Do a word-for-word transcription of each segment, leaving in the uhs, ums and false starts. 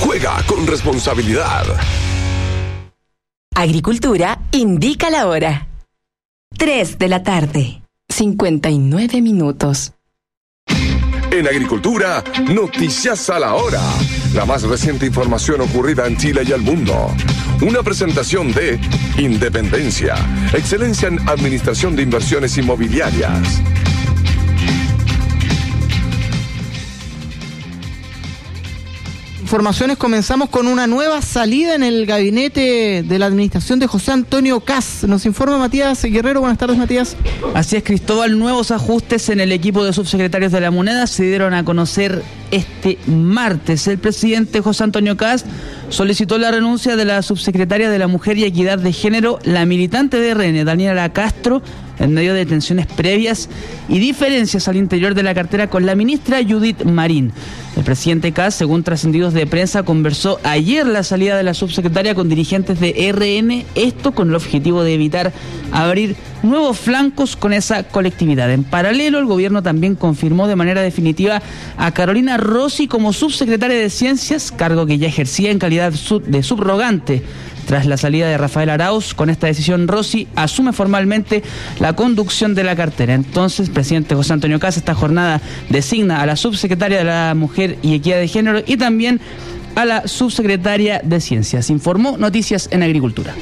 Juega con responsabilidad. Agricultura indica la hora. tres de la tarde, cincuenta y nueve minutos. En Agricultura, noticias a la hora. La más reciente información ocurrida en Chile y el mundo. Una presentación de Independencia, excelencia en administración de inversiones inmobiliarias. Informaciones, comenzamos con una nueva salida en el gabinete de la administración de José Antonio Kast. Nos informa Matías Guerrero. Buenas tardes, Matías. Así es, Cristóbal. Nuevos ajustes en el equipo de subsecretarios de la moneda se dieron a conocer este martes. El presidente José Antonio Kast solicitó la renuncia de la subsecretaria de la Mujer y Equidad de Género, la militante de R N, Daniela Castro, en medio de tensiones previas y diferencias al interior de la cartera con la ministra Judith Marín. El presidente Kast, según trascendidos de prensa, conversó ayer la salida de la subsecretaria con dirigentes de R N, esto con el objetivo de evitar abrir nuevos flancos con esa colectividad. En paralelo, el gobierno también confirmó de manera definitiva a Carolina Rossi como subsecretaria de Ciencias, cargo que ya ejercía en calidad de subrogante. Tras la salida de Rafael Arauz, con esta decisión Rossi asume formalmente la conducción de la cartera. Entonces, presidente José Antonio Kast esta jornada designa a la subsecretaria de la Mujer y Equidad de Género y también a la subsecretaria de Ciencias. Informó Noticias en Agricultura.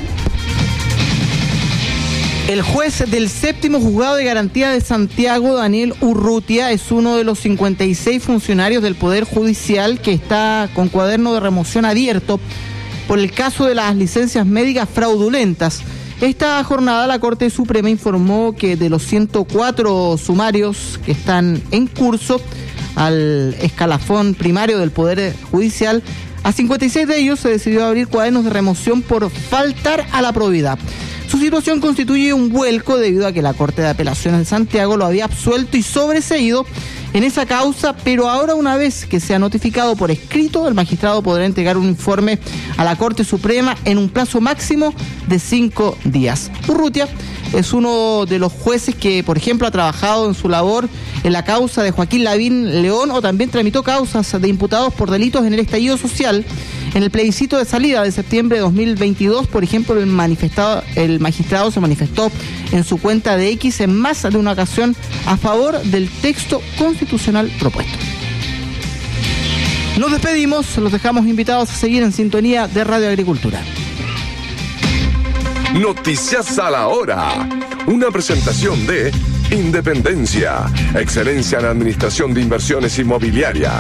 El juez del séptimo juzgado de garantía de Santiago, Daniel Urrutia, es uno de los cincuenta y seis funcionarios del Poder Judicial que está con cuaderno de remoción abierto por el caso de las licencias médicas fraudulentas. Esta jornada la Corte Suprema informó que de los ciento cuatro sumarios que están en curso al escalafón primario del Poder Judicial, a cincuenta y seis de ellos se decidió abrir cuadernos de remoción por faltar a la probidad. Su situación constituye un vuelco debido a que la Corte de Apelaciones de Santiago lo había absuelto y sobreseído en esa causa, pero ahora, una vez que sea notificado por escrito, el magistrado podrá entregar un informe a la Corte Suprema en un plazo máximo de cinco días. Urrutia es uno de los jueces que, por ejemplo, ha trabajado en su labor en la causa de Joaquín Lavín León, o también tramitó causas de imputados por delitos en el estallido social. En el plebiscito de salida de septiembre de dos mil veintidós, por ejemplo, el, manifestado, el magistrado se manifestó en su cuenta de X en más de una ocasión a favor del texto constitucional propuesto. Nos despedimos, los dejamos invitados a seguir en sintonía de Radio Agricultura. Noticias a la hora. Una presentación de Independencia, excelencia en administración de inversiones inmobiliarias.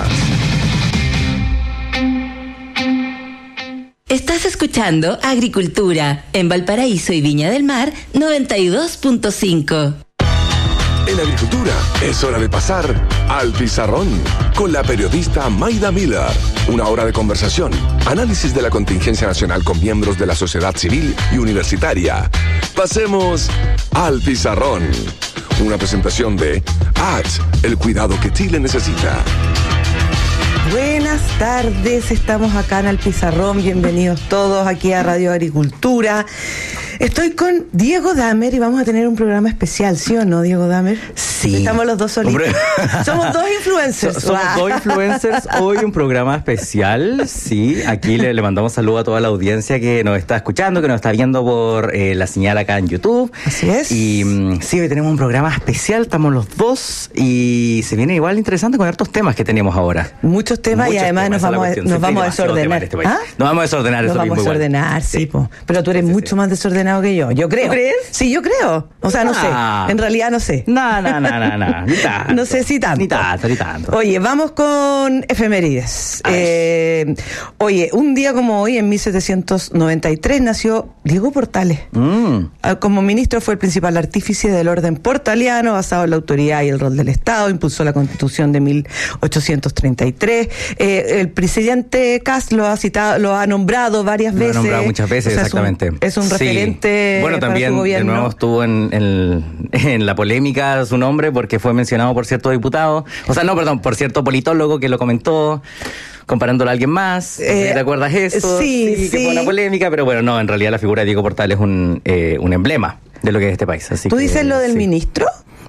Estás escuchando Agricultura en Valparaíso y Viña del Mar noventa y dos punto cinco. En Agricultura es hora de pasar al pizarrón con la periodista Maida Miller. Una hora de conversación, análisis de la contingencia nacional con miembros de la sociedad civil y universitaria. Pasemos al pizarrón. Una presentación de A T S, el cuidado que Chile necesita. Buenas tardes, estamos acá en el Pizarrón, bienvenidos todos aquí a Radio Agricultura. Estoy con Diego Damer y vamos a tener un programa especial, ¿sí o no, Diego Damer? Sí. Estamos los dos solitos. Hombre. Somos dos influencers. So, somos dos influencers, hoy un programa especial, sí. Aquí le, le mandamos saludo a toda la audiencia que nos está escuchando, que nos está viendo por eh, la señal acá en YouTube. Así es. Y mm, sí, hoy tenemos un programa especial, estamos los dos y se viene igual interesante con hartos temas que tenemos ahora. Muchos temas Muchos y además temas, nos vamos, a, nos vamos a desordenar. Este ¿Ah? Nos vamos a desordenar. Nos eso vamos a mismo desordenar, igual. sí, sí. po. Pero tú eres sí, mucho sí. más desordenado que yo, yo creo. ¿Tú crees? Sí, yo creo. O sea, no Ah. sé. En realidad no sé. No, no, no, no, no. Ni tanto. No sé si tanto. Ni tanto, ni tanto. Oye, vamos con efemérides. Eh, oye, un día como hoy, en mil setecientos noventa y tres, nació Diego Portales. Mm. Como ministro fue el principal artífice del orden portaliano, basado en la autoridad y el rol del Estado, impulsó la Constitución de mil ochocientos treinta y tres. Eh, el presidente Kast lo ha citado, lo ha nombrado varias veces. Lo ha nombrado muchas veces, o sea, exactamente. Es un, es un Sí. referente Bueno, para también, su gobierno. de nuevo, estuvo en, en, en la polémica su nombre porque fue mencionado por cierto diputado. O sea, no, perdón, por cierto politólogo que lo comentó, comparándolo a alguien más. Eh, ¿Te acuerdas eso? sí, sí, sí. que fue una polémica, pero bueno, no, en realidad la figura de Diego Portales es un, eh, un emblema de lo que es este país. Así ¿Tú que, dices lo del sí. ministro?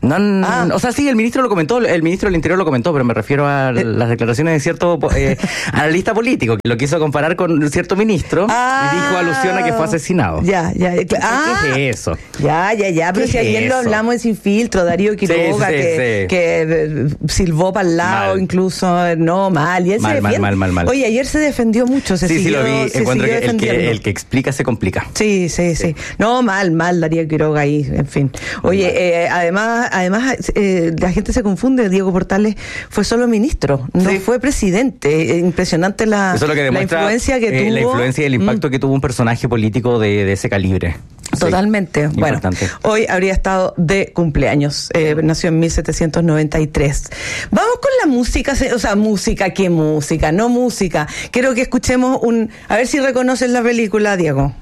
No, no Ah. o sea, sí, el ministro lo comentó, el ministro del Interior lo comentó, pero me refiero a Eh. las declaraciones de cierto eh, analista político que lo quiso comparar con cierto ministro Ah. y dijo alusión a que fue asesinado. Ya, ya. cl- Ah, ¿Qué es eso? Ya, ya, ya, pero ¿Qué si es ayer lo eso? hablamos en Sin Filtro, Darío Quiroga, Sí, sí, que, sí. que eh, silbó para el lado, Mal. incluso, eh, no, mal, y él Mal, se mal, defiende. mal, mal, mal. Oye, ayer se defendió mucho, se Sí, sí, siguió, lo vi. se Encuentro siguió que el, que defendiendo. el que explica se complica. Sí, sí, sí. No, mal, mal, Darío Quiroga ahí, en fin. Oye, eh, además, además eh, la gente se confunde, Diego Portales fue solo ministro, no Sí. fue presidente. Eh, impresionante la, Eso es lo que la demuestra influencia que eh, tuvo. la influencia y el impacto Mm. que tuvo un personaje político de, de ese calibre. Sí. Totalmente. Bueno, Importante. hoy habría estado de cumpleaños. Eh, nació en mil setecientos noventa y tres. Vamos con la música, se- o sea, música, ¿qué música? No música. Quiero que escuchemos un... A ver si reconoces la película, Diego.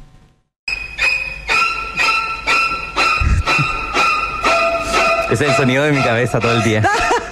Ese es el sonido de mi cabeza todo el día.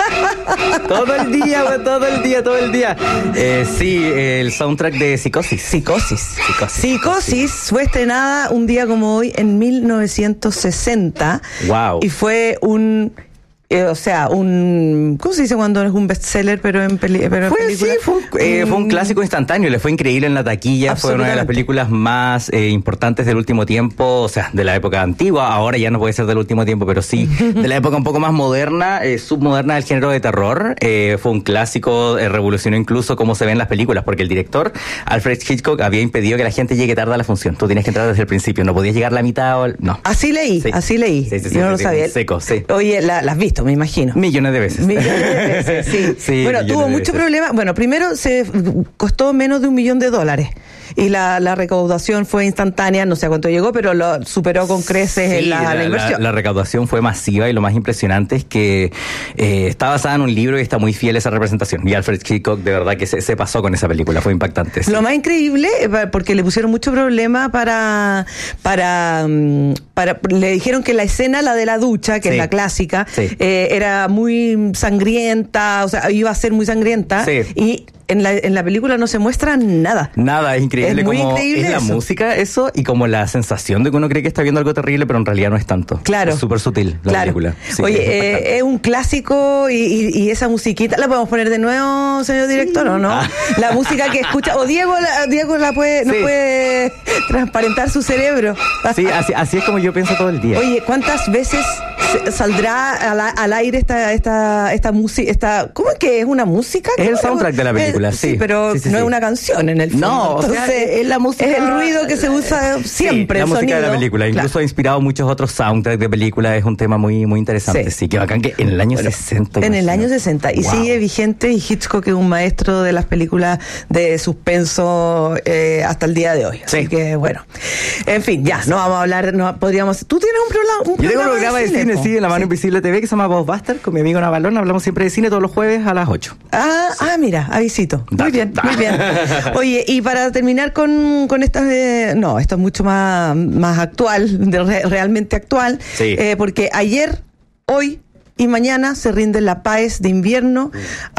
todo el día, güey, todo el día, todo el día. Eh, sí, el soundtrack de Psicosis. Psicosis. Psicosis. Psicosis fue estrenada un día como hoy en mil novecientos sesenta. Wow. Y fue un... eh, o sea, un... ¿Cómo se dice cuando es un bestseller, pero en, peli, pero en Fue, película? sí, fue un, eh, fue un clásico instantáneo, le fue increíble en la taquilla, fue una de las Absolutamente. películas más eh, importantes del último tiempo, o sea, de la época antigua, ahora ya no puede ser del último tiempo, pero sí, de la época un poco más moderna, eh, submoderna del género de terror. Eh, fue un clásico, eh, revolucionó incluso cómo se ven las películas, porque el director, Alfred Hitchcock, había impedido que la gente llegue tarde a la función. Tú tienes que entrar desde el principio, no podías llegar a la mitad o... No. Así leí, Sí. así leí. Sí, sí, sí, Yo no sí, lo sí, sabía. un seco, sí. Oye, la, la has visto, me imagino. Millones de veces. Millones de veces, sí. Sí, bueno, millones tuvo de mucho veces. problema. Bueno, primero se costó menos de un millón de dólares y la, la recaudación fue instantánea, no sé a cuánto llegó, pero lo superó con creces Sí, en la, la inversión. la recaudación fue masiva y lo más impresionante es que eh, está basada en un libro y está muy fiel a esa representación. Y Alfred Hitchcock de verdad que se, se pasó con esa película, fue impactante. Sí. Lo más increíble, eh, porque le pusieron mucho problema para, para, mm, para, le dijeron que la escena, la de la ducha, que Sí. es la clásica, Sí. eh, era muy sangrienta, o sea, iba a ser muy sangrienta, Sí. y en la, en la película no se muestra nada. Nada, es increíble Es muy como increíble es la eso. música, eso, y como la sensación de que uno cree que está viendo algo terrible, pero en realidad no es tanto. Claro. Es súper sutil la Claro. película. Sí, Oye, es eh, impactante. es un clásico y, y- y esa musiquita, ¿la podemos poner de nuevo, señor director, o no? Ah. La música que escucha, o Diego la, Diego la puede, no Sí. puede transparentar su cerebro. Sí, así, así es como yo pienso todo el día. Oye, ¿cuántas veces se- saldrá al, al aire esta esta esta música? Esta, ¿cómo es que es una música? Es el ¿Cómo? soundtrack de la película, Eh, sí. pero Sí, sí, no sí. es una canción en el fondo. No, o sea, es la música- Es el ruido que se usa siempre. Sí, la el música sonido. de la película. Incluso Claro. ha inspirado muchos otros soundtracks de películas. Es un tema muy, muy interesante. Sí. Sí, que bacán que en el año sesenta. En el imagínate. año sesenta. Y Wow. sigue vigente, y Hitchcock es un maestro de las películas de suspenso eh, hasta el día de hoy. Así Sí. que, bueno. En fin, ya, no vamos a hablar, no podríamos... Tú tienes un programa, un Yo tengo un programa de cine, po. sí, en La Mano Invisible T V, que se llama Ghostbuster, con mi amigo Navalón. Hablamos siempre de cine todos los jueves a las ocho. Ah, ah, mira, avisito. Muy Da, bien, da. muy bien. Oye, y para terminar con, con estas de... No, esto es mucho más, más actual, de re- realmente actual. Sí. Eh, porque ayer, hoy y mañana se rinde la PAES de invierno.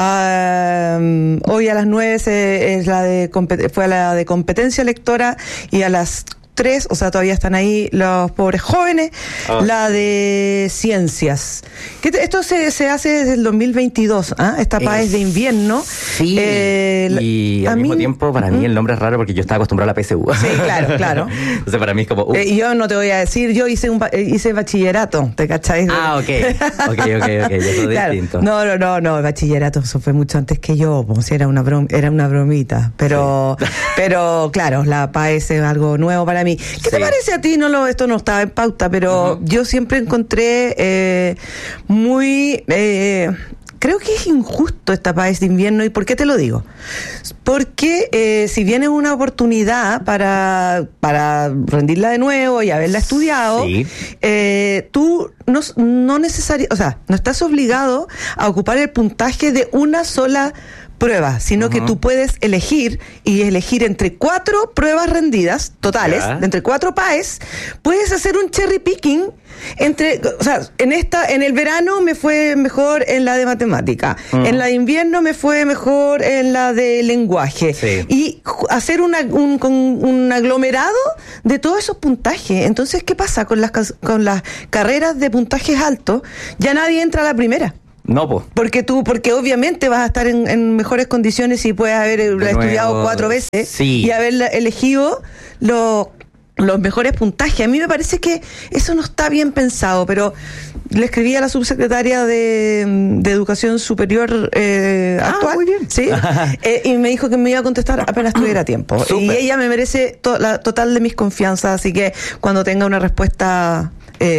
Ah, hoy a las nueve se, es la de, compet- fue la de competencia lectora y a las tres, o sea, todavía están ahí los pobres jóvenes, Ah. la de ciencias. ¿Qué te- esto se, se hace desde el dos mil veintidós, ¿ah? Esta PAES Es- de invierno. Sí. Eh, y a al mismo mí- tiempo, para mí el nombre es raro porque yo estaba acostumbrado a la P S U. Sí, claro, claro. Entonces, para mí es como. uh. Eh, yo no te voy a decir, yo hice un ba- eh, hice bachillerato, ¿te cachai? Ah, ok. Ok, ok, ok. Eso es Claro. distinto. No, no, no, no, el bachillerato eso fue mucho antes que yo, como si era una brom- era una bromita, pero pero claro, la PAES es algo nuevo para mí. ¿Qué te Sí. parece a ti? No lo esto no estaba en pauta, pero Ujú. yo siempre encontré eh, muy eh, creo que es injusto esta PAES de invierno. ¿Y por qué te lo digo? Porque eh, si bien es una oportunidad para, para rendirla de nuevo y haberla estudiado, Sí. eh, tú no, no necesario, o sea, no estás obligado a ocupar el puntaje de una sola pruebas, sino uh-huh. que tú puedes elegir y elegir entre cuatro pruebas rendidas totales, yeah. entre cuatro P A Es, puedes hacer un cherry picking entre, o sea, en esta, en el verano me fue mejor en la de matemática, uh-huh. en la de invierno me fue mejor en la de lenguaje, sí. y hacer una, un, con un aglomerado de todos esos puntajes. Entonces, ¿qué pasa con las con las carreras de puntajes altos? Ya nadie entra a la primera. No, pues. Porque tú, porque obviamente vas a estar en, en mejores condiciones si puedes haber estudiado cuatro veces sí. y haber elegido los los mejores puntajes. A mí me parece que eso no está bien pensado, pero le escribí a la subsecretaria de, de Educación Superior eh, ah, actual, muy bien. ¿sí? eh, y me dijo que me iba a contestar apenas tuviera tiempo. Super. Y ella me merece to, la total de mis confianzas, así que cuando tenga una respuesta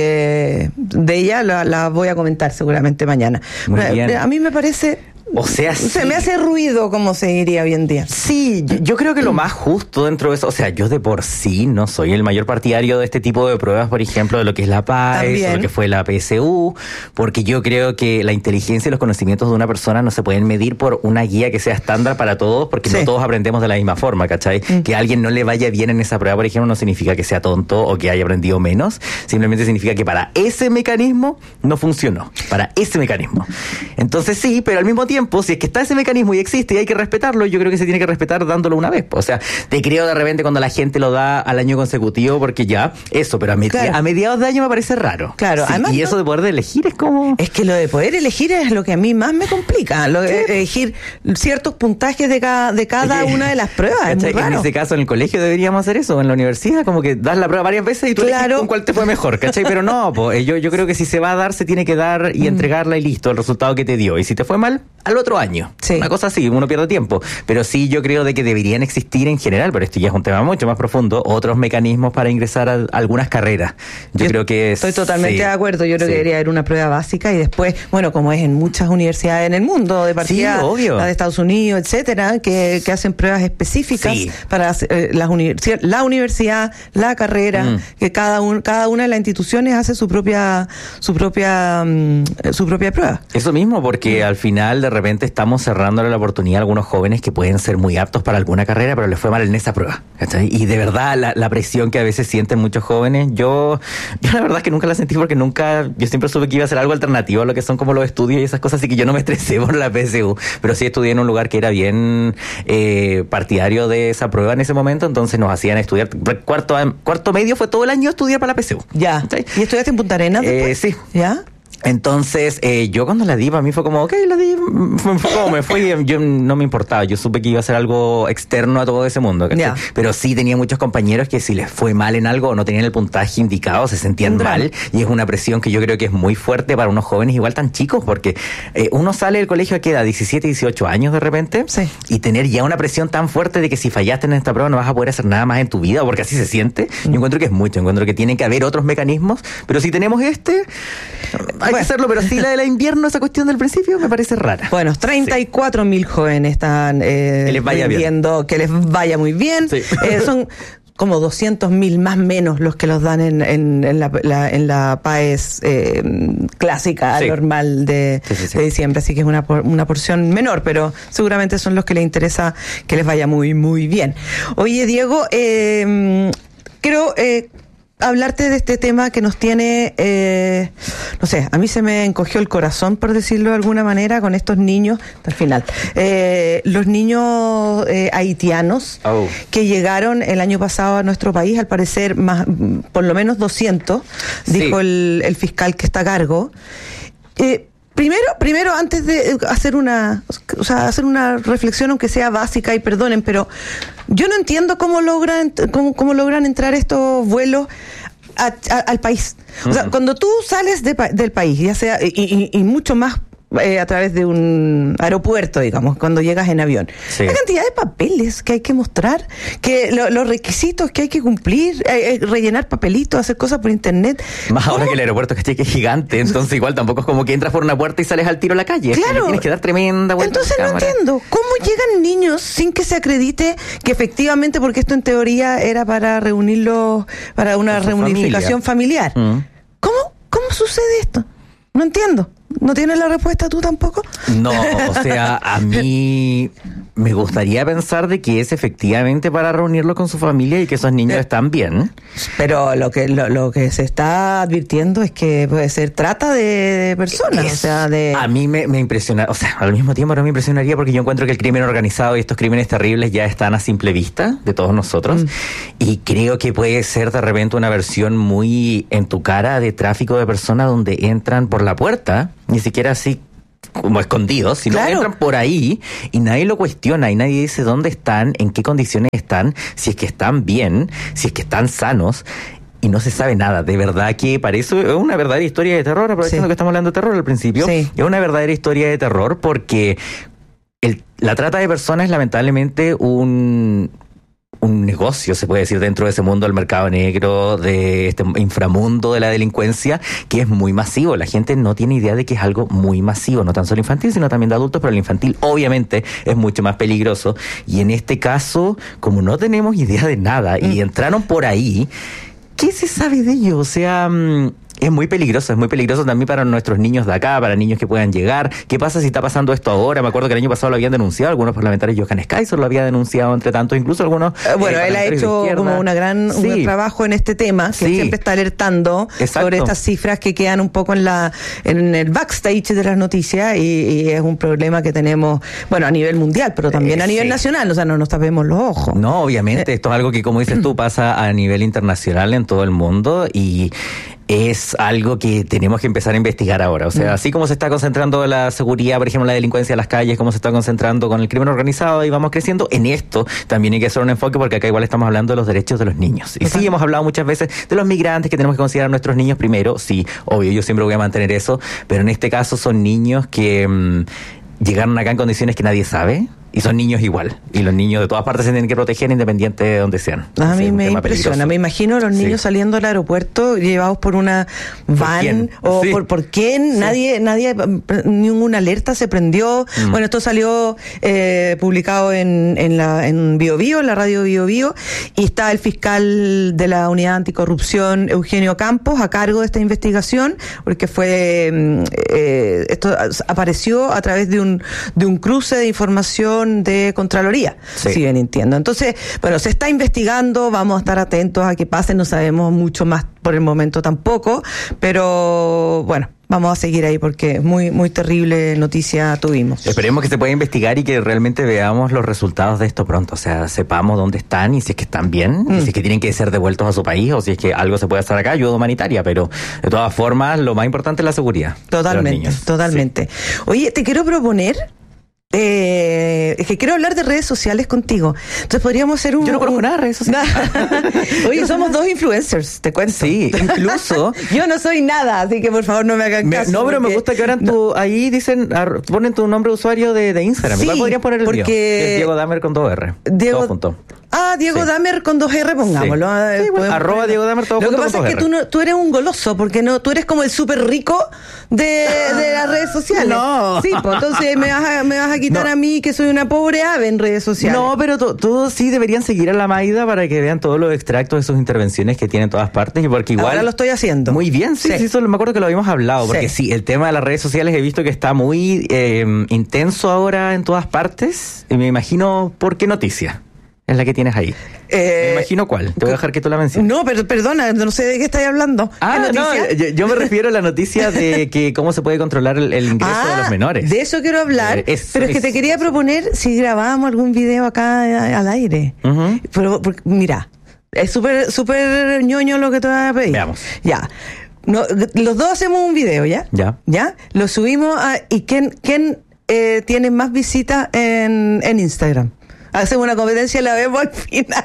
eh, de ella la, la voy a comentar seguramente mañana. Muy bien. A mí me parece... O sea, se sí. me hace ruido, como se diría hoy en día. Sí, yo, yo creo que lo más justo dentro de eso, o sea, yo de por sí no soy el mayor partidario de este tipo de pruebas, por ejemplo, de lo que es la P A E S, o lo que fue la P S U, porque yo creo que la inteligencia y los conocimientos de una persona no se pueden medir por una guía que sea estándar para todos, porque sí. no todos aprendemos de la misma forma, ¿cachai? Mm. Que a alguien no le vaya bien en esa prueba, por ejemplo, no significa que sea tonto o que haya aprendido menos, simplemente significa que para ese mecanismo no funcionó, para ese mecanismo. Entonces sí, pero al mismo tiempo, si es que está ese mecanismo y existe y hay que respetarlo, yo creo que se tiene que respetar dándolo una vez. O sea, te creo de repente cuando la gente lo da al año consecutivo, porque ya, eso, pero a, med- claro. a mediados de año me parece raro. Claro, sí, además. Y eso de poder elegir es como... Es que lo de poder elegir es lo que a mí más me complica. Lo de elegir ciertos puntajes de cada, de cada Oye, una de las pruebas. Es muy raro. En ese caso, en el colegio deberíamos hacer eso, en la universidad, como que das la prueba varias veces y tú claro. eliges con cuál te fue mejor, ¿cachai? Pero no, pues, yo, yo creo que si se va a dar, se tiene que dar y mm. entregarla y listo, el resultado que te dio. Y si te fue mal, al otro año. Sí. Una cosa así, uno pierde tiempo. Pero sí, yo creo de que deberían existir en general, pero esto ya es un tema mucho más profundo, otros mecanismos para ingresar a algunas carreras. Yo, yo creo que estoy totalmente sí, de acuerdo. Yo creo sí. que debería haber una prueba básica y después, bueno, como es en muchas universidades en el mundo, de partida, sí, obvio. la de Estados Unidos, etcétera, que, que hacen pruebas específicas sí. para eh, las univers- la universidad, la carrera, mm. que cada un, cada una de las instituciones hace su propia su propia um, su propia prueba. Eso mismo, porque mm. al final de repente estamos cerrándole la oportunidad a algunos jóvenes que pueden ser muy aptos para alguna carrera, pero les fue mal en esa prueba. ¿Cachai? Y de verdad, la, la presión que a veces sienten muchos jóvenes, yo, yo la verdad es que nunca la sentí porque nunca, yo siempre supe que iba a ser algo alternativo a lo que son como los estudios y esas cosas, así que yo no me estresé por la P S U, pero sí estudié en un lugar que era bien eh, partidario de esa prueba en ese momento, entonces nos hacían estudiar, cuarto, cuarto medio fue todo el año estudiar para la P S U. Ya. ¿Sí? ¿Y estudiaste en Punta Arenas después? Eh, sí. ¿Ya? Entonces, eh, yo cuando la di, para mí fue como, ok, la di, fue como me fui, yo no me importaba, yo supe que iba a ser algo externo a todo ese mundo, yeah. pero sí tenía muchos compañeros que si les fue mal en algo o no tenían el puntaje indicado, se sentían un mal, y es una presión que yo creo que es muy fuerte para unos jóvenes igual tan chicos, porque eh, uno sale del colegio a qué edad, diecisiete, dieciocho años de repente, sí. y tener ya una presión tan fuerte de que si fallaste en esta prueba no vas a poder hacer nada más en tu vida, porque así se siente, mm. yo encuentro que es mucho, encuentro que tiene que haber otros mecanismos, pero si tenemos este, hay bueno. que hacerlo, pero sí la de la invierno, esa cuestión del principio, me parece rara. Bueno, treinta y cuatro mil sí. jóvenes están eh, que les vaya viendo, bien. que les vaya muy bien. Sí. Eh, son como doscientos mil más menos los que los dan en, en, en, la, la, en la P A E S eh, clásica, sí. normal de, sí, sí, sí. de diciembre, así que es una, una porción menor, pero seguramente son los que les interesa que les vaya muy, muy bien. Oye, Diego, eh, creo... Eh, hablarte de este tema que nos tiene, eh, no sé, a mí se me encogió el corazón, por decirlo de alguna manera, con estos niños, hasta el final, eh, los niños eh, haitianos oh. que llegaron el año pasado a nuestro país, al parecer más, por lo menos doscientos, sí. dijo el, el fiscal que está a cargo. Eh, Primero, primero, antes de hacer una, o sea, hacer una reflexión, aunque sea básica, y perdonen, pero yo no entiendo cómo logran, cómo, cómo logran entrar estos vuelos a, a, al país. O sea, uh-huh. cuando tú sales de, del país, ya sea, y, y, y mucho más eh, a través de un aeropuerto, digamos, cuando llegas en avión, sí. la cantidad de papeles que hay que mostrar, que lo, los requisitos que hay que cumplir, eh, rellenar papelitos, hacer cosas por internet. Más ¿Cómo? Ahora que el aeropuerto que es gigante, entonces igual tampoco es como que entras por una puerta y sales al tiro a la calle. Claro. Tienes que dar tremenda vuelta. Entonces no entiendo, ¿cómo llegan niños sin que se acredite que efectivamente, porque esto en teoría era para reunirlos, para una reunificación familiar? familiar. Mm. ¿Cómo, ¿Cómo sucede esto? No entiendo. ¿No tienes la respuesta tú tampoco? No, o sea, a mí me gustaría pensar de que es efectivamente para reunirlo con su familia y que esos niños están bien. Pero lo que lo, lo que se está advirtiendo es que puede ser trata de, de personas, es, o sea, de... A mí me, me impresiona, o sea, al mismo tiempo no me impresionaría porque yo encuentro que el crimen organizado y estos crímenes terribles ya están a simple vista de todos nosotros, mm. y creo que puede ser de repente una versión muy en tu cara de tráfico de personas donde entran por la puerta, ni siquiera así como escondidos, sino claro. que entran por ahí y nadie lo cuestiona y nadie dice dónde están, en qué condiciones están, si es que están bien, si es que están sanos. Y no se sabe nada, de verdad que parece es una verdadera historia de terror, aprovechando sí. que estamos hablando de terror al principio, sí. es una verdadera historia de terror porque el, la trata de personas es lamentablemente un... un negocio, se puede decir, dentro de ese mundo del mercado negro, de este inframundo de la delincuencia, que es muy masivo. La gente no tiene idea de que es algo muy masivo, no tan solo infantil, sino también de adultos, pero el infantil obviamente es mucho más peligroso. Y en este caso, como no tenemos idea de nada y mm. entraron por ahí, ¿qué se sabe de ello? O sea... es muy peligroso, es muy peligroso también para nuestros niños de acá, para niños que puedan llegar. ¿Qué pasa si está pasando esto ahora? Me acuerdo que el año pasado lo habían denunciado, algunos parlamentarios, Johannes Kaiser lo había denunciado entre tantos, incluso algunos... Eh, bueno, eh, él ha hecho como una gran, sí. un gran trabajo en este tema, que sí. siempre está alertando Exacto. sobre estas cifras que quedan un poco en la en el backstage de las noticias y, y es un problema que tenemos, bueno, a nivel mundial, pero también eh, a nivel sí. nacional, o sea, no nos tapemos los ojos. No, obviamente, eh. esto es algo que, como dices tú, pasa a nivel internacional en todo el mundo y... es algo que tenemos que empezar a investigar ahora. O sea, mm. así como se está concentrando la seguridad, por ejemplo, la delincuencia en las calles, como se está concentrando con el crimen organizado y vamos creciendo, en esto también hay que hacer un enfoque porque acá igual estamos hablando de los derechos de los niños. Y sí, hemos hablado muchas veces de los migrantes que tenemos que considerar nuestros niños primero. Sí, obvio, yo siempre voy a mantener eso, pero en este caso son niños que mmm, llegaron acá en condiciones que nadie sabe. Y son niños igual. Y los niños de todas partes se tienen que proteger independiente de donde sean. A mí me impresiona. Peligroso. Me imagino a los niños sí. saliendo del aeropuerto llevados por una van. ¿Por o sí. por, por quién. Sí. Nadie, nadie, ninguna alerta se prendió. Mm. Bueno, esto salió eh, publicado en, en la en Bio Bio, en la radio Bio Bio. Y está el fiscal de la Unidad Anticorrupción, Eugenio Campos, a cargo de esta investigación. Porque fue, eh, esto apareció a través de un, de un cruce de información de Contraloría, sí. si bien entiendo. Entonces, bueno, se está investigando, vamos a estar atentos a que pase, no sabemos mucho más por el momento tampoco, pero bueno, vamos a seguir ahí porque muy muy terrible noticia tuvimos. Esperemos que se pueda investigar y que realmente veamos los resultados de esto pronto, o sea, sepamos dónde están y si es que están bien, mm. y si es que tienen que ser devueltos a su país o si es que algo se puede hacer acá, ayuda humanitaria, pero de todas formas lo más importante es la seguridad. Totalmente, totalmente. Sí. Oye, te quiero proponer Eh, es que quiero hablar de redes sociales contigo. Entonces podríamos hacer un... Yo no conozco un... nada de redes sociales. Oye, somos dos influencers, te cuento. Sí, incluso... Yo no soy nada, así que por favor no me hagan me, caso. No, pero porque... me gusta que ahora tu, no. ahí dicen, ponen tu nombre de usuario de, de Instagram. Sí, ¿cuál podrías poner el porque... mío? Es Diego Damer con dos R. Diego... Todo junto. Ah, Diego sí. Damer con dos R, pongámoslo. Sí. Sí, bueno, arroba Diego Damer todo junto. Lo que pasa es que tú, no, tú eres un goloso, porque no, tú eres como el súper rico de, de las redes sociales. No. Sí, pues entonces me vas a, me vas a quitar no. a mí, que soy una pobre ave en redes sociales. No, pero todos sí deberían seguir a la Maida para que vean todos los extractos de sus intervenciones que tiene en todas partes. Y porque igual... Ahora lo estoy haciendo. Muy bien, sí, sí, sí eso me acuerdo que lo habíamos hablado. Porque sí. sí, el tema de las redes sociales he visto que está muy eh, intenso ahora en todas partes. Y me imagino, ¿por qué noticia? Es la que tienes ahí. Eh, me imagino cuál. Te voy a dejar que tú la menciones. No, pero perdona, no sé de qué estáis hablando. Ah, no, yo, yo me refiero a la noticia de que cómo se puede controlar el, el ingreso ah, de los menores. De eso quiero hablar. Eh, eso, pero es que te quería eso. proponer si grabábamos algún video acá al aire. Uh-huh. Pero, porque, mira, es súper súper ñoño lo que te voy a pedir. Veamos. Ya. No, los dos hacemos un video, ¿ya? Ya. ¿Ya? Lo subimos a... ¿Y quién, quién eh, tiene más visitas en, en Instagram? Hacemos una competencia y la vemos al final.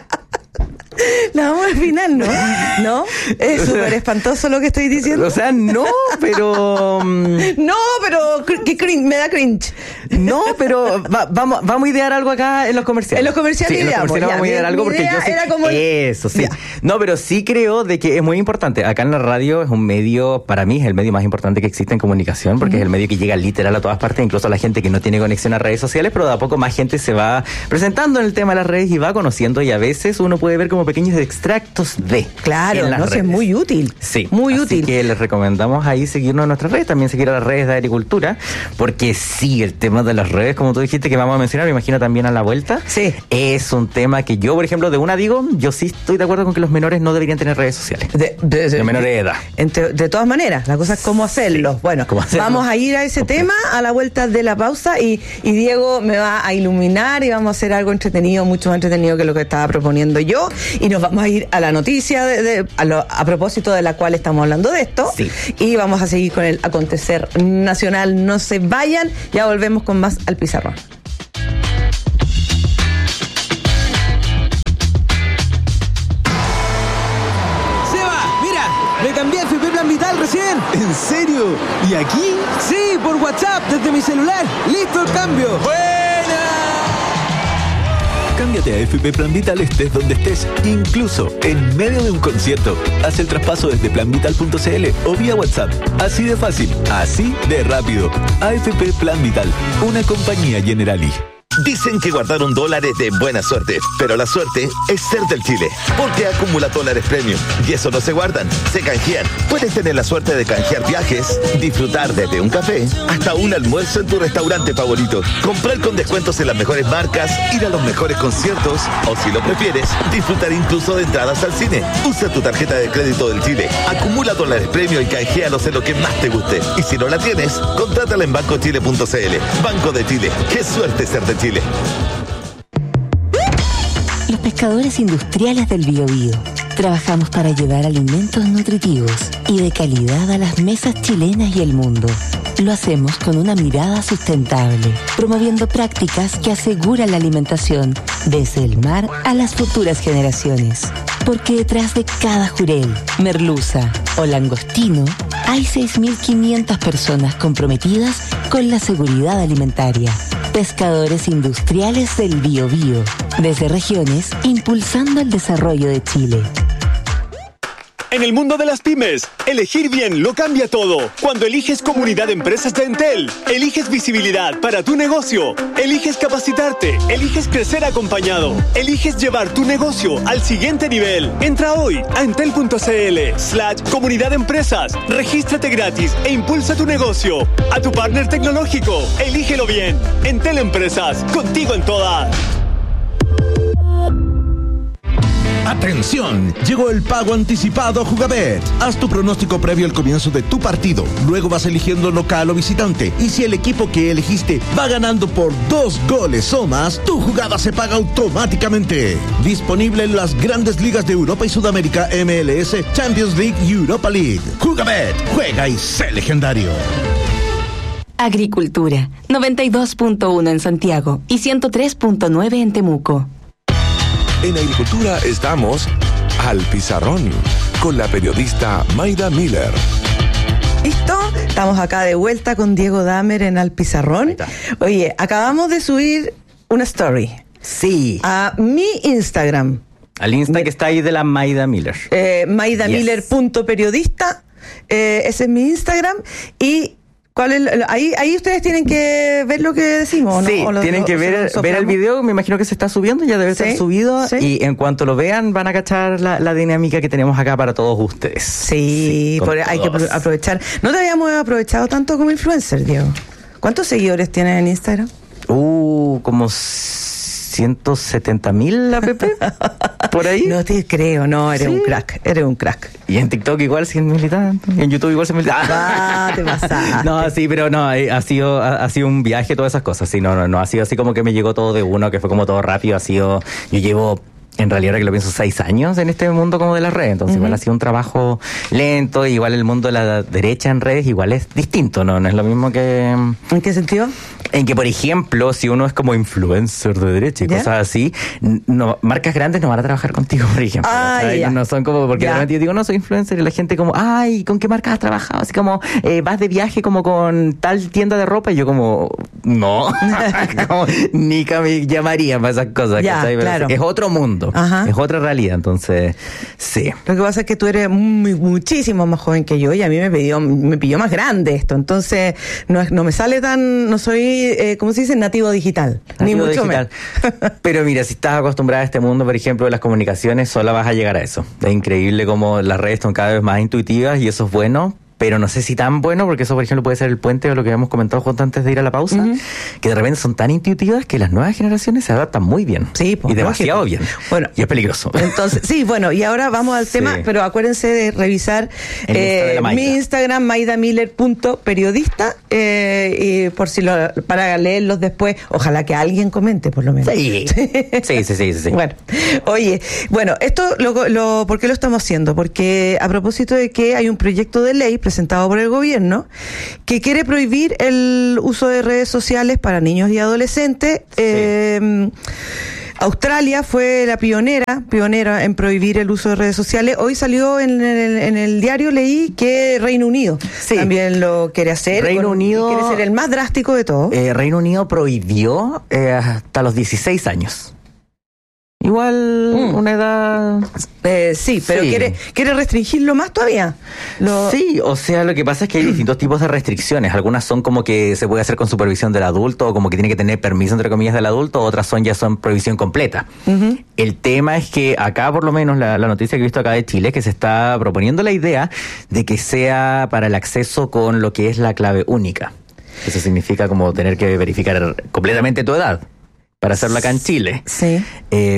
La vamos al final, ¿no? ¿No? Es súper espantoso lo que estoy diciendo. O sea, no, pero... No, pero qué cringe, me da cringe. No, pero va, vamos, vamos a idear algo acá en los comerciales. En los comerciales, sí, en los comerciales vamos a idear algo porque yo sé... Era como el... Eso, sí. Ya. No, pero sí creo de que es muy importante. Acá en la radio es un medio, para mí es el medio más importante que existe en comunicación, porque uh-huh. es el medio que llega literal a todas partes, incluso a la gente que no tiene conexión a redes sociales, pero de a poco más gente se va presentando en el tema de las redes y va conociendo, y a veces uno puede ver como como pequeños extractos de. Claro, no sé, es muy útil. Sí. Muy así útil. Así que les recomendamos ahí seguirnos en nuestras redes, también seguir a las redes de agricultura, porque sí, el tema de las redes, como tú dijiste que vamos a mencionar, me imagino también a la vuelta. Sí. Es un tema que yo, por ejemplo, de una digo, yo sí estoy de acuerdo con que los menores no deberían tener redes sociales. De, de, de, de menores de edad. Entre, de todas maneras, la cosa es cómo hacerlo. Sí. Bueno, ¿Cómo hacerlo? Vamos a ir a ese tema a la vuelta de la pausa y, y Diego me va a iluminar y vamos a hacer algo entretenido, mucho más entretenido que lo que estaba proponiendo yo, y nos vamos a ir a la noticia de, de, a, lo, a propósito de la cual estamos hablando de esto. Sí. Y vamos a seguir con el acontecer nacional. No se vayan, ya volvemos con más al pizarrón. Me cambié a F P Plan Vital recién. ¿En serio? ¿Y aquí? Sí, por WhatsApp, desde mi celular. ¡Listo el cambio! ¡Buena! Cámbiate a F P Plan Vital estés donde estés, incluso en medio de un concierto. Haz el traspaso desde plan vital punto c l o vía WhatsApp. Así de fácil, así de rápido. A F P Plan Vital, una compañía Generali. Dicen que guardaron dólares de buena suerte, pero la suerte es ser del Chile, porque acumula dólares premium y eso no se guardan, se canjean. Puedes tener la suerte de canjear viajes, disfrutar desde un café hasta un almuerzo en tu restaurante favorito, comprar con descuentos en las mejores marcas, ir a los mejores conciertos o, si lo prefieres, disfrutar incluso de entradas al cine. Usa tu tarjeta de crédito del Chile, acumula dólares premium y canjealos en lo que más te guste. Y si no la tienes, contrátala en banco chile punto c l. Banco de Chile, qué suerte ser de Chile. Chile. Los pescadores industriales del Biobío trabajamos para llevar alimentos nutritivos y de calidad a las mesas chilenas y el mundo. Lo hacemos con una mirada sustentable, promoviendo prácticas que aseguran la alimentación desde el mar a las futuras generaciones. Porque detrás de cada jurel, merluza o langostino hay seis mil quinientas personas comprometidas con la seguridad alimentaria. Pescadores industriales del Biobío, desde regiones, impulsando el desarrollo de Chile. En el mundo de las pymes, elegir bien lo cambia todo. Cuando eliges Comunidad de Empresas de Entel, eliges visibilidad para tu negocio, eliges capacitarte, eliges crecer acompañado, eliges llevar tu negocio al siguiente nivel. Entra hoy a entel punto c l slash comunidad de empresas, regístrate gratis e impulsa tu negocio. A tu partner tecnológico, elígelo bien. Entel Empresas, contigo en todas. ¡Atención! Llegó el pago anticipado Jugabet. Haz tu pronóstico previo al comienzo de tu partido. Luego vas eligiendo local o visitante. Y si el equipo que elegiste va ganando por dos goles o más, tu jugada se paga automáticamente. Disponible en las grandes ligas de Europa y Sudamérica, M L S, Champions League y Europa League. Jugabet, juega y sé legendario. Agricultura, noventa y dos punto uno en Santiago y ciento tres punto nueve en Temuco. En Agricultura estamos al pizarrón con la periodista Mayda Miller. ¿Listo? Estamos acá de vuelta con Diego Damer en Al Pizarrón. Oye, acabamos de subir una story. Sí. A mi Instagram. Al Insta que está ahí de la Mayda Miller. Eh, Mayda Miller punto periodista. Eh, ese es mi Instagram. Y ¿cuál es? Ahí, ahí ustedes tienen que ver lo que decimos, ¿no? Sí, lo, tienen lo, que ver, ver el video, me imagino que se está subiendo, ya debe estar ¿Sí? subido, ¿Sí? y en cuanto lo vean van a cachar la, la dinámica que tenemos acá para todos ustedes. Sí, sí por, hay que aprovechar. No te habíamos aprovechado tanto como influencer, Diego. ¿Cuántos seguidores tienes en Instagram? Uh, como ciento setenta mil app, por ahí. No te creo, no, eres ¿Sí? un crack, eres un crack. Y en TikTok igual cien mil y tanto, y en YouTube igual cien mil y tanto. Ah, te pasaste. No, sí, pero no, ha sido, ha, ha sido un viaje, todas esas cosas, sí, no, no, no, ha sido así como que me llegó todo de uno, que fue como todo rápido, ha sido, yo llevo... En realidad, ahora que lo pienso, seis años en este mundo como de las redes. Entonces, uh-huh. igual ha sido un trabajo lento. Igual el mundo de la derecha en redes igual es distinto, ¿no? No es lo mismo que... ¿En qué sentido? En que, por ejemplo, si uno es como influencer de derecha y ¿Ya? cosas así, no, marcas grandes no van a trabajar contigo, por ejemplo. Ay, o sea, no son como... Porque realmente yo digo, no, soy influencer, y la gente como, ay, ¿con qué marcas has trabajado? Así como, eh, vas de viaje como con tal tienda de ropa. Y yo como, no. como, ni me llamaría para esas cosas. Ya, claro. Es otro mundo. mundo. Ajá. Es otra realidad, entonces, sí. Lo que pasa es que tú eres muy, muchísimo más joven que yo y a mí me pilló, me pilló más grande esto. Entonces, no, no me sale tan, no soy, eh, ¿cómo se dice? Nativo digital. Nativo ni mucho digital. menos. Pero mira, si estás acostumbrada a este mundo, por ejemplo, de las comunicaciones, solo vas a llegar a eso. Es increíble cómo las redes son cada vez más intuitivas y eso es bueno. Pero no sé si tan bueno, porque eso, por ejemplo, puede ser el puente de lo que habíamos comentado justo antes de ir a la pausa, uh-huh. que de repente son tan intuitivas que las nuevas generaciones se adaptan muy bien. Sí, pues, y demasiado lógico. bien. Bueno, y es peligroso. Entonces, sí, bueno, y ahora vamos al sí. tema, pero acuérdense de revisar eh, mi Instagram, maida miller punto periodista, eh, y por si lo, para leerlos después, ojalá que alguien comente, por lo menos. Sí, sí, sí, sí, sí. Bueno, oye, bueno, esto, lo, lo, ¿por qué lo estamos haciendo? Porque a propósito de que hay un proyecto de ley presentado por el gobierno que quiere prohibir el uso de redes sociales para niños y adolescentes. Sí. Eh, Australia fue la pionera, pionera en prohibir el uso de redes sociales. Hoy salió en el, en el diario, leí que Reino Unido sí. también lo quiere hacer. Reino con, Unido quiere ser el más drástico de todos. Eh, Reino Unido prohibió eh, hasta los dieciséis años. Igual mm. una edad... Eh, sí, pero sí. Quiere, quiere restringirlo más todavía. Lo... Sí, o sea, lo que pasa es que hay distintos tipos de restricciones. Algunas son como que se puede hacer con supervisión del adulto, o como que tiene que tener permiso, entre comillas, del adulto, otras son ya son prohibición completa. Uh-huh. El tema es que acá, por lo menos, la, la noticia que he visto acá de Chile, que se está proponiendo la idea de que sea para el acceso con lo que es la clave única. Eso significa como tener que verificar completamente tu edad para hacerlo acá en Chile. Sí. Eh,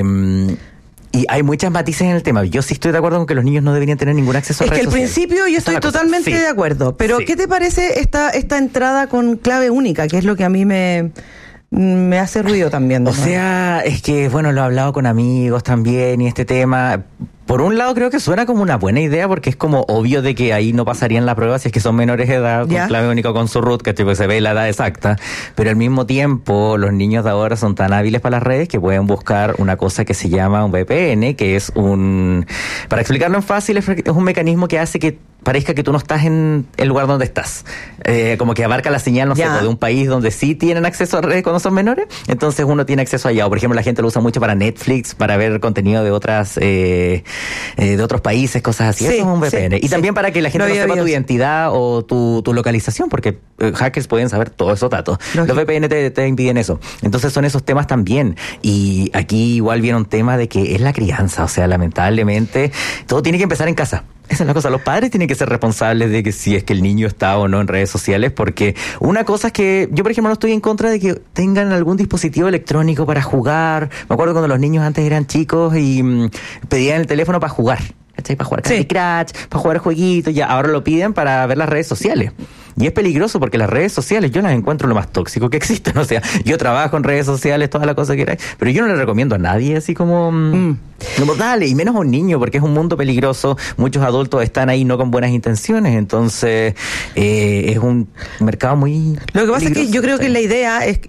y hay muchas matices en el tema. Yo sí estoy de acuerdo con que los niños no deberían tener ningún acceso a redes sociales. Es que al principio yo estoy totalmente sí. de acuerdo. Pero, sí. ¿qué te parece esta, esta entrada con clave única? Que es lo que a mí me... me hace ruido también, ¿no? O sea, es que, bueno, lo he hablado con amigos también y este tema... Por un lado creo que suena como una buena idea porque es como obvio de que ahí no pasarían las pruebas si es que son menores de edad, con ¿Ya? clave única con su root, que tipo se ve la edad exacta, pero al mismo tiempo los niños de ahora son tan hábiles para las redes que pueden buscar una cosa que se llama un V P N, que es un, para explicarlo en fácil, es un mecanismo que hace que parezca que tú no estás en el lugar donde estás, eh, como que abarca la señal, no ya. sé, de un país donde sí tienen acceso a redes cuando son menores, entonces uno tiene acceso allá, o por ejemplo la gente lo usa mucho para Netflix, para ver contenido de otras eh, Eh, de otros países, cosas así. Sí, eso es un V P N. Sí, y también sí. para que la gente no sepa tu identidad o tu, tu localización, porque eh, hackers pueden saber todos esos datos. Lógico. Los V P N te, te impiden eso. Entonces son esos temas también. Y aquí igual viene un tema de que es la crianza. O sea, lamentablemente, todo tiene que empezar en casa. Esa es la cosa, los padres tienen que ser responsables de que si es que el niño está o no en redes sociales, porque una cosa es que yo, por ejemplo, no estoy en contra de que tengan algún dispositivo electrónico para jugar. Me acuerdo cuando los niños antes eran chicos y mmm, pedían el teléfono para jugar, ¿cachai? Para jugar Candy sí. Crush, para jugar jueguitos, ya ahora lo piden para ver las redes sociales. Y es peligroso porque las redes sociales yo las encuentro lo más tóxico que existen. O sea, yo trabajo en redes sociales, toda la cosa que era, pero yo no le recomiendo a nadie así como... Mm. Como dale, y menos a un niño, porque es un mundo peligroso. Muchos adultos están ahí no con buenas intenciones, entonces eh, es un mercado muy... Lo que pasa es que yo creo que la idea es...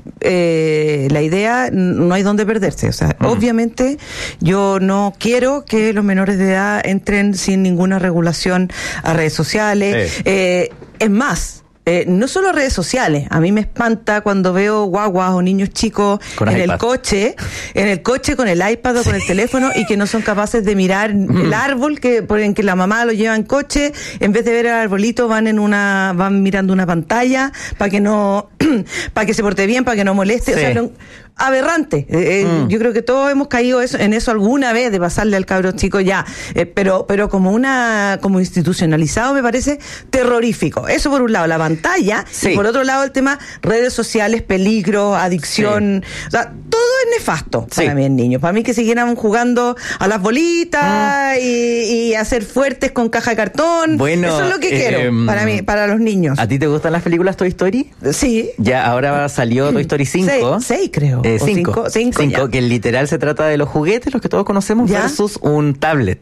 Eh, la idea no hay dónde perderse, o sea, mm. obviamente yo no quiero que los menores de edad entren sin ninguna regulación a redes sociales, sí. eh, es más, Eh, no solo redes sociales, a mí me espanta cuando veo guaguas o niños chicos con en iPad. el coche, en el coche con el iPad o con el teléfono y que no son capaces de mirar mm. el árbol que por en que la mamá lo lleva en coche, en vez de ver el arbolito van en una van mirando una pantalla para que no para que se porte bien, para que no moleste, sí. o sea, no, aberrante. Eh, mm. Yo creo que todos hemos caído eso, en eso alguna vez de pasarle al cabro chico ya, eh, pero pero como una como institucionalizado me parece terrorífico. Eso por un lado, la pantalla, sí. y por otro lado el tema redes sociales, peligro, adicción, sí. o sea, todo es nefasto sí. para mí el niño. Para mí que siguieran jugando a las bolitas mm. y, y hacer fuertes con caja de cartón. Bueno, eso es lo que eh, quiero eh, para mí, para los niños. ¿A ti te gustan las películas Toy Story? Sí. Ya, ahora salió Toy Story cinco. Seis, seis creo. Eh, cinco, cinco, cinco, cinco que literal se trata de los juguetes, los que todos conocemos, ¿ya? versus un tablet.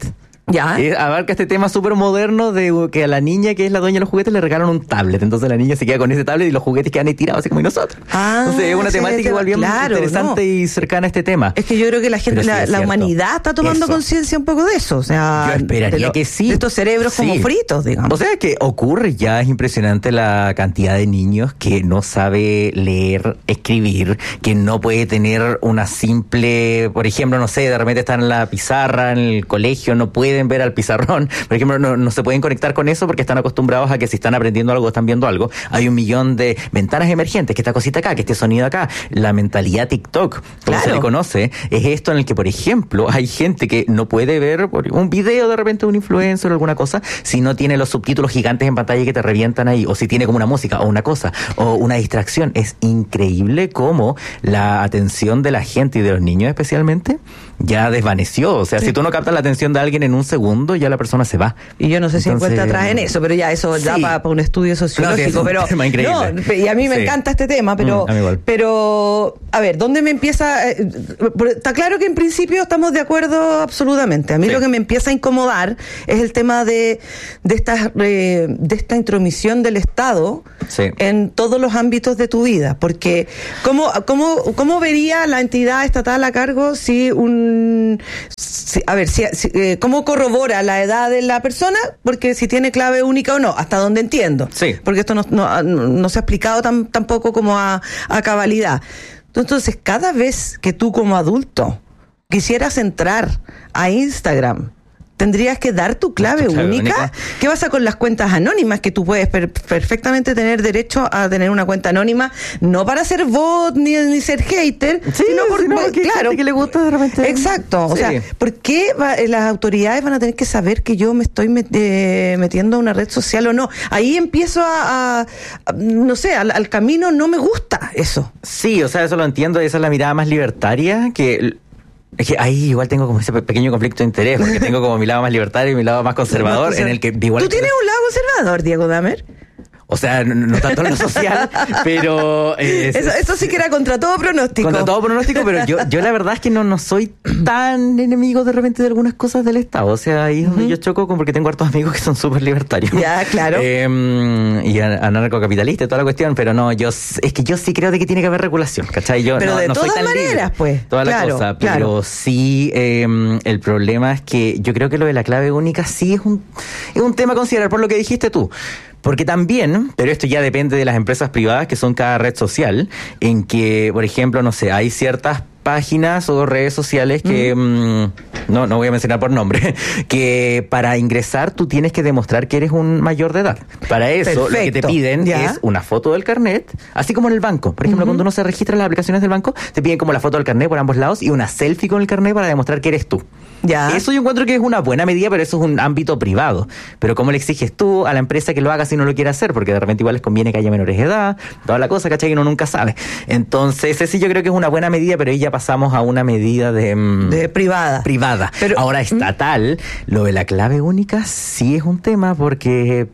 Ya. Eh, abarca este tema súper moderno de que a la niña que es la dueña de los juguetes le regalan un tablet. Entonces la niña se queda con ese tablet y los juguetes quedan ahí tirados así como nosotros. Ah, Entonces es una sí, temática igual bien claro, interesante no. y cercana a este tema. Es que yo creo que la gente, Pero la, sí, es la cierto. humanidad está tomando Eso. conciencia un poco de eso. O sea, Yo esperaría de lo- que sí. De estos cerebros Sí. como fritos, digamos. O sea que ocurre ya, es impresionante la cantidad de niños que no sabe leer, escribir, que no puede tener una simple, por ejemplo, no sé, de repente están en la pizarra, en el colegio, no pueden ver al pizarrón. Por ejemplo, no, no se pueden conectar con eso porque están acostumbrados a que si están aprendiendo algo, están viendo algo. Hay un millón de ventanas emergentes, que esta cosita acá, que este sonido acá. La mentalidad TikTok, como Claro. se le conoce, es esto en el que, por ejemplo, hay gente que no puede ver un video de repente de un influencer o alguna cosa si no tiene los subtítulos gigantes en pantalla que te revientan ahí, o si tiene como una música o una cosa o una distracción. Es increíble cómo la atención de la gente y de los niños especialmente ya desvaneció. O sea, Sí. si tú no captas la atención de alguien en un segundo, ya la persona se va. Y yo no sé si Entonces, encuentra atrás en eso, pero ya eso da sí. para un estudio No, sí, sociológico. es un pero tema increíble. no, y a mí me Sí. encanta este tema, pero, Mm, a mí igual. pero a ver, ¿dónde me empieza? eh, está claro que en principio estamos de acuerdo absolutamente. A mí Sí. lo que me empieza a incomodar es el tema de, de, esta, eh, de esta intromisión del Estado Sí. en todos los ámbitos de tu vida. Porque, ¿cómo, cómo, cómo vería la entidad estatal a cargo si un... si- a ver, si, si, eh, ¿cómo corrobora la edad de la persona? Porque si tiene clave única o no, hasta donde entiendo. Sí. Porque esto no, no, no se ha explicado tan, tampoco como a, a cabalidad. Entonces, cada vez que tú como adulto quisieras entrar a Instagram, tendrías que dar tu clave, Tu clave única. única. ¿Qué pasa con las cuentas anónimas? Que tú puedes per- perfectamente tener derecho a tener una cuenta anónima, no para ser bot ni, ni ser hater, Sí, sino por, sino porque hay claro, gente que le gusta de repente. Exacto. O Sí. sea, ¿por qué va- eh, las autoridades van a tener que saber que yo me estoy met- eh, metiendo a una red social o no? Ahí empiezo a, a- a- no sé, al, al camino no me gusta eso. Sí, o sea, eso lo entiendo, esa es la mirada más libertaria, que es que ahí igual tengo como ese pe- pequeño conflicto de interés, porque tengo como mi lado más libertario y mi lado más conservador, en el que igual... ¿Tú tienes un lado conservador, Diego Damer? O sea, no, no tanto en lo social, pero... eh, Eso, eso sí que era contra todo pronóstico. Contra todo pronóstico, pero yo, yo la verdad es que no, no soy tan enemigo de repente de algunas cosas del Estado. O sea, ahí es donde yo choco con porque tengo hartos amigos que son súper libertarios. Ya, claro. Eh, y an- anarcocapitalistas y toda la cuestión, pero no, yo s- es que yo sí creo de que tiene que haber regulación, ¿cachai? Yo Pero no, de no soy todas tan libre, maneras, pues, Toda la claro, cosa, pero claro. sí, eh, el problema es que yo creo que lo de la clave única sí es un, es un tema a considerar por lo que dijiste tú. Porque también, pero esto ya depende de las empresas privadas que son cada red social, en que, por ejemplo, no sé, hay ciertas páginas o redes sociales que, mm, no, no voy a mencionar por nombre, que para ingresar tú tienes que demostrar que eres un mayor de edad. Para eso lo que te Perfecto. piden Ya. es una foto del carnet, así como en el banco. Por ejemplo, cuando uno se registra en las aplicaciones del banco, te piden como la foto del carnet por ambos lados y una selfie con el carnet para demostrar que eres tú. Ya. Eso yo encuentro que es una buena medida, pero eso es un ámbito privado. Pero ¿cómo le exiges tú a la empresa que lo haga si no lo quiere hacer? Porque de repente igual les conviene que haya menores de edad, toda la cosa, ¿cachai? Que uno nunca sabe. Entonces, ese sí yo creo que es una buena medida, pero ahí ya pasamos a una medida de... mm, De privada. privada. Pero- Ahora, estatal, lo de la clave única sí es un tema porque...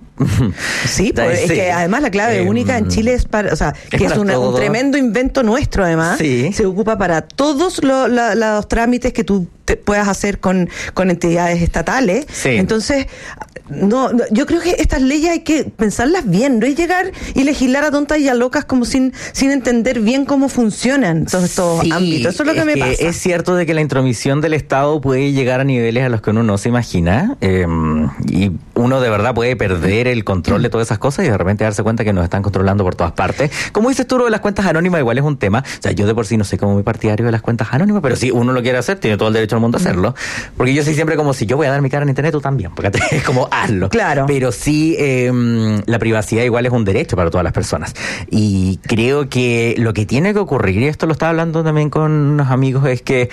Sí, pues, es Sí. que además la clave Eh, única en Chile es para, o sea, que es, para una- un todo. tremendo invento nuestro además. Sí. Se ocupa para todos lo- la- los trámites que tú te puedas hacer con, con entidades estatales. Sí. Entonces, no, no, yo creo que estas leyes hay que pensarlas bien, no es llegar y legislar a tontas y a locas como sin, sin entender bien cómo funcionan todos estos Sí, ámbitos. Eso es lo que me pasa. Es cierto de que la intromisión del Estado puede llegar a niveles a los que uno no se imagina, eh, y uno de verdad puede perder el control de todas esas cosas y de repente darse cuenta que nos están controlando por todas partes. Como dices tú, lo de las cuentas anónimas igual es un tema. O sea, yo de por sí no soy como muy partidario de las cuentas anónimas, pero si uno lo quiere hacer, tiene todo el derecho al mundo a hacerlo. Porque yo soy siempre como, si yo voy a dar mi cara en internet, tú también, porque es como, hazlo. Claro. Pero sí, eh, la privacidad igual es un derecho para todas las personas. Y creo que lo que tiene que ocurrir, y esto lo estaba hablando también con unos amigos, es que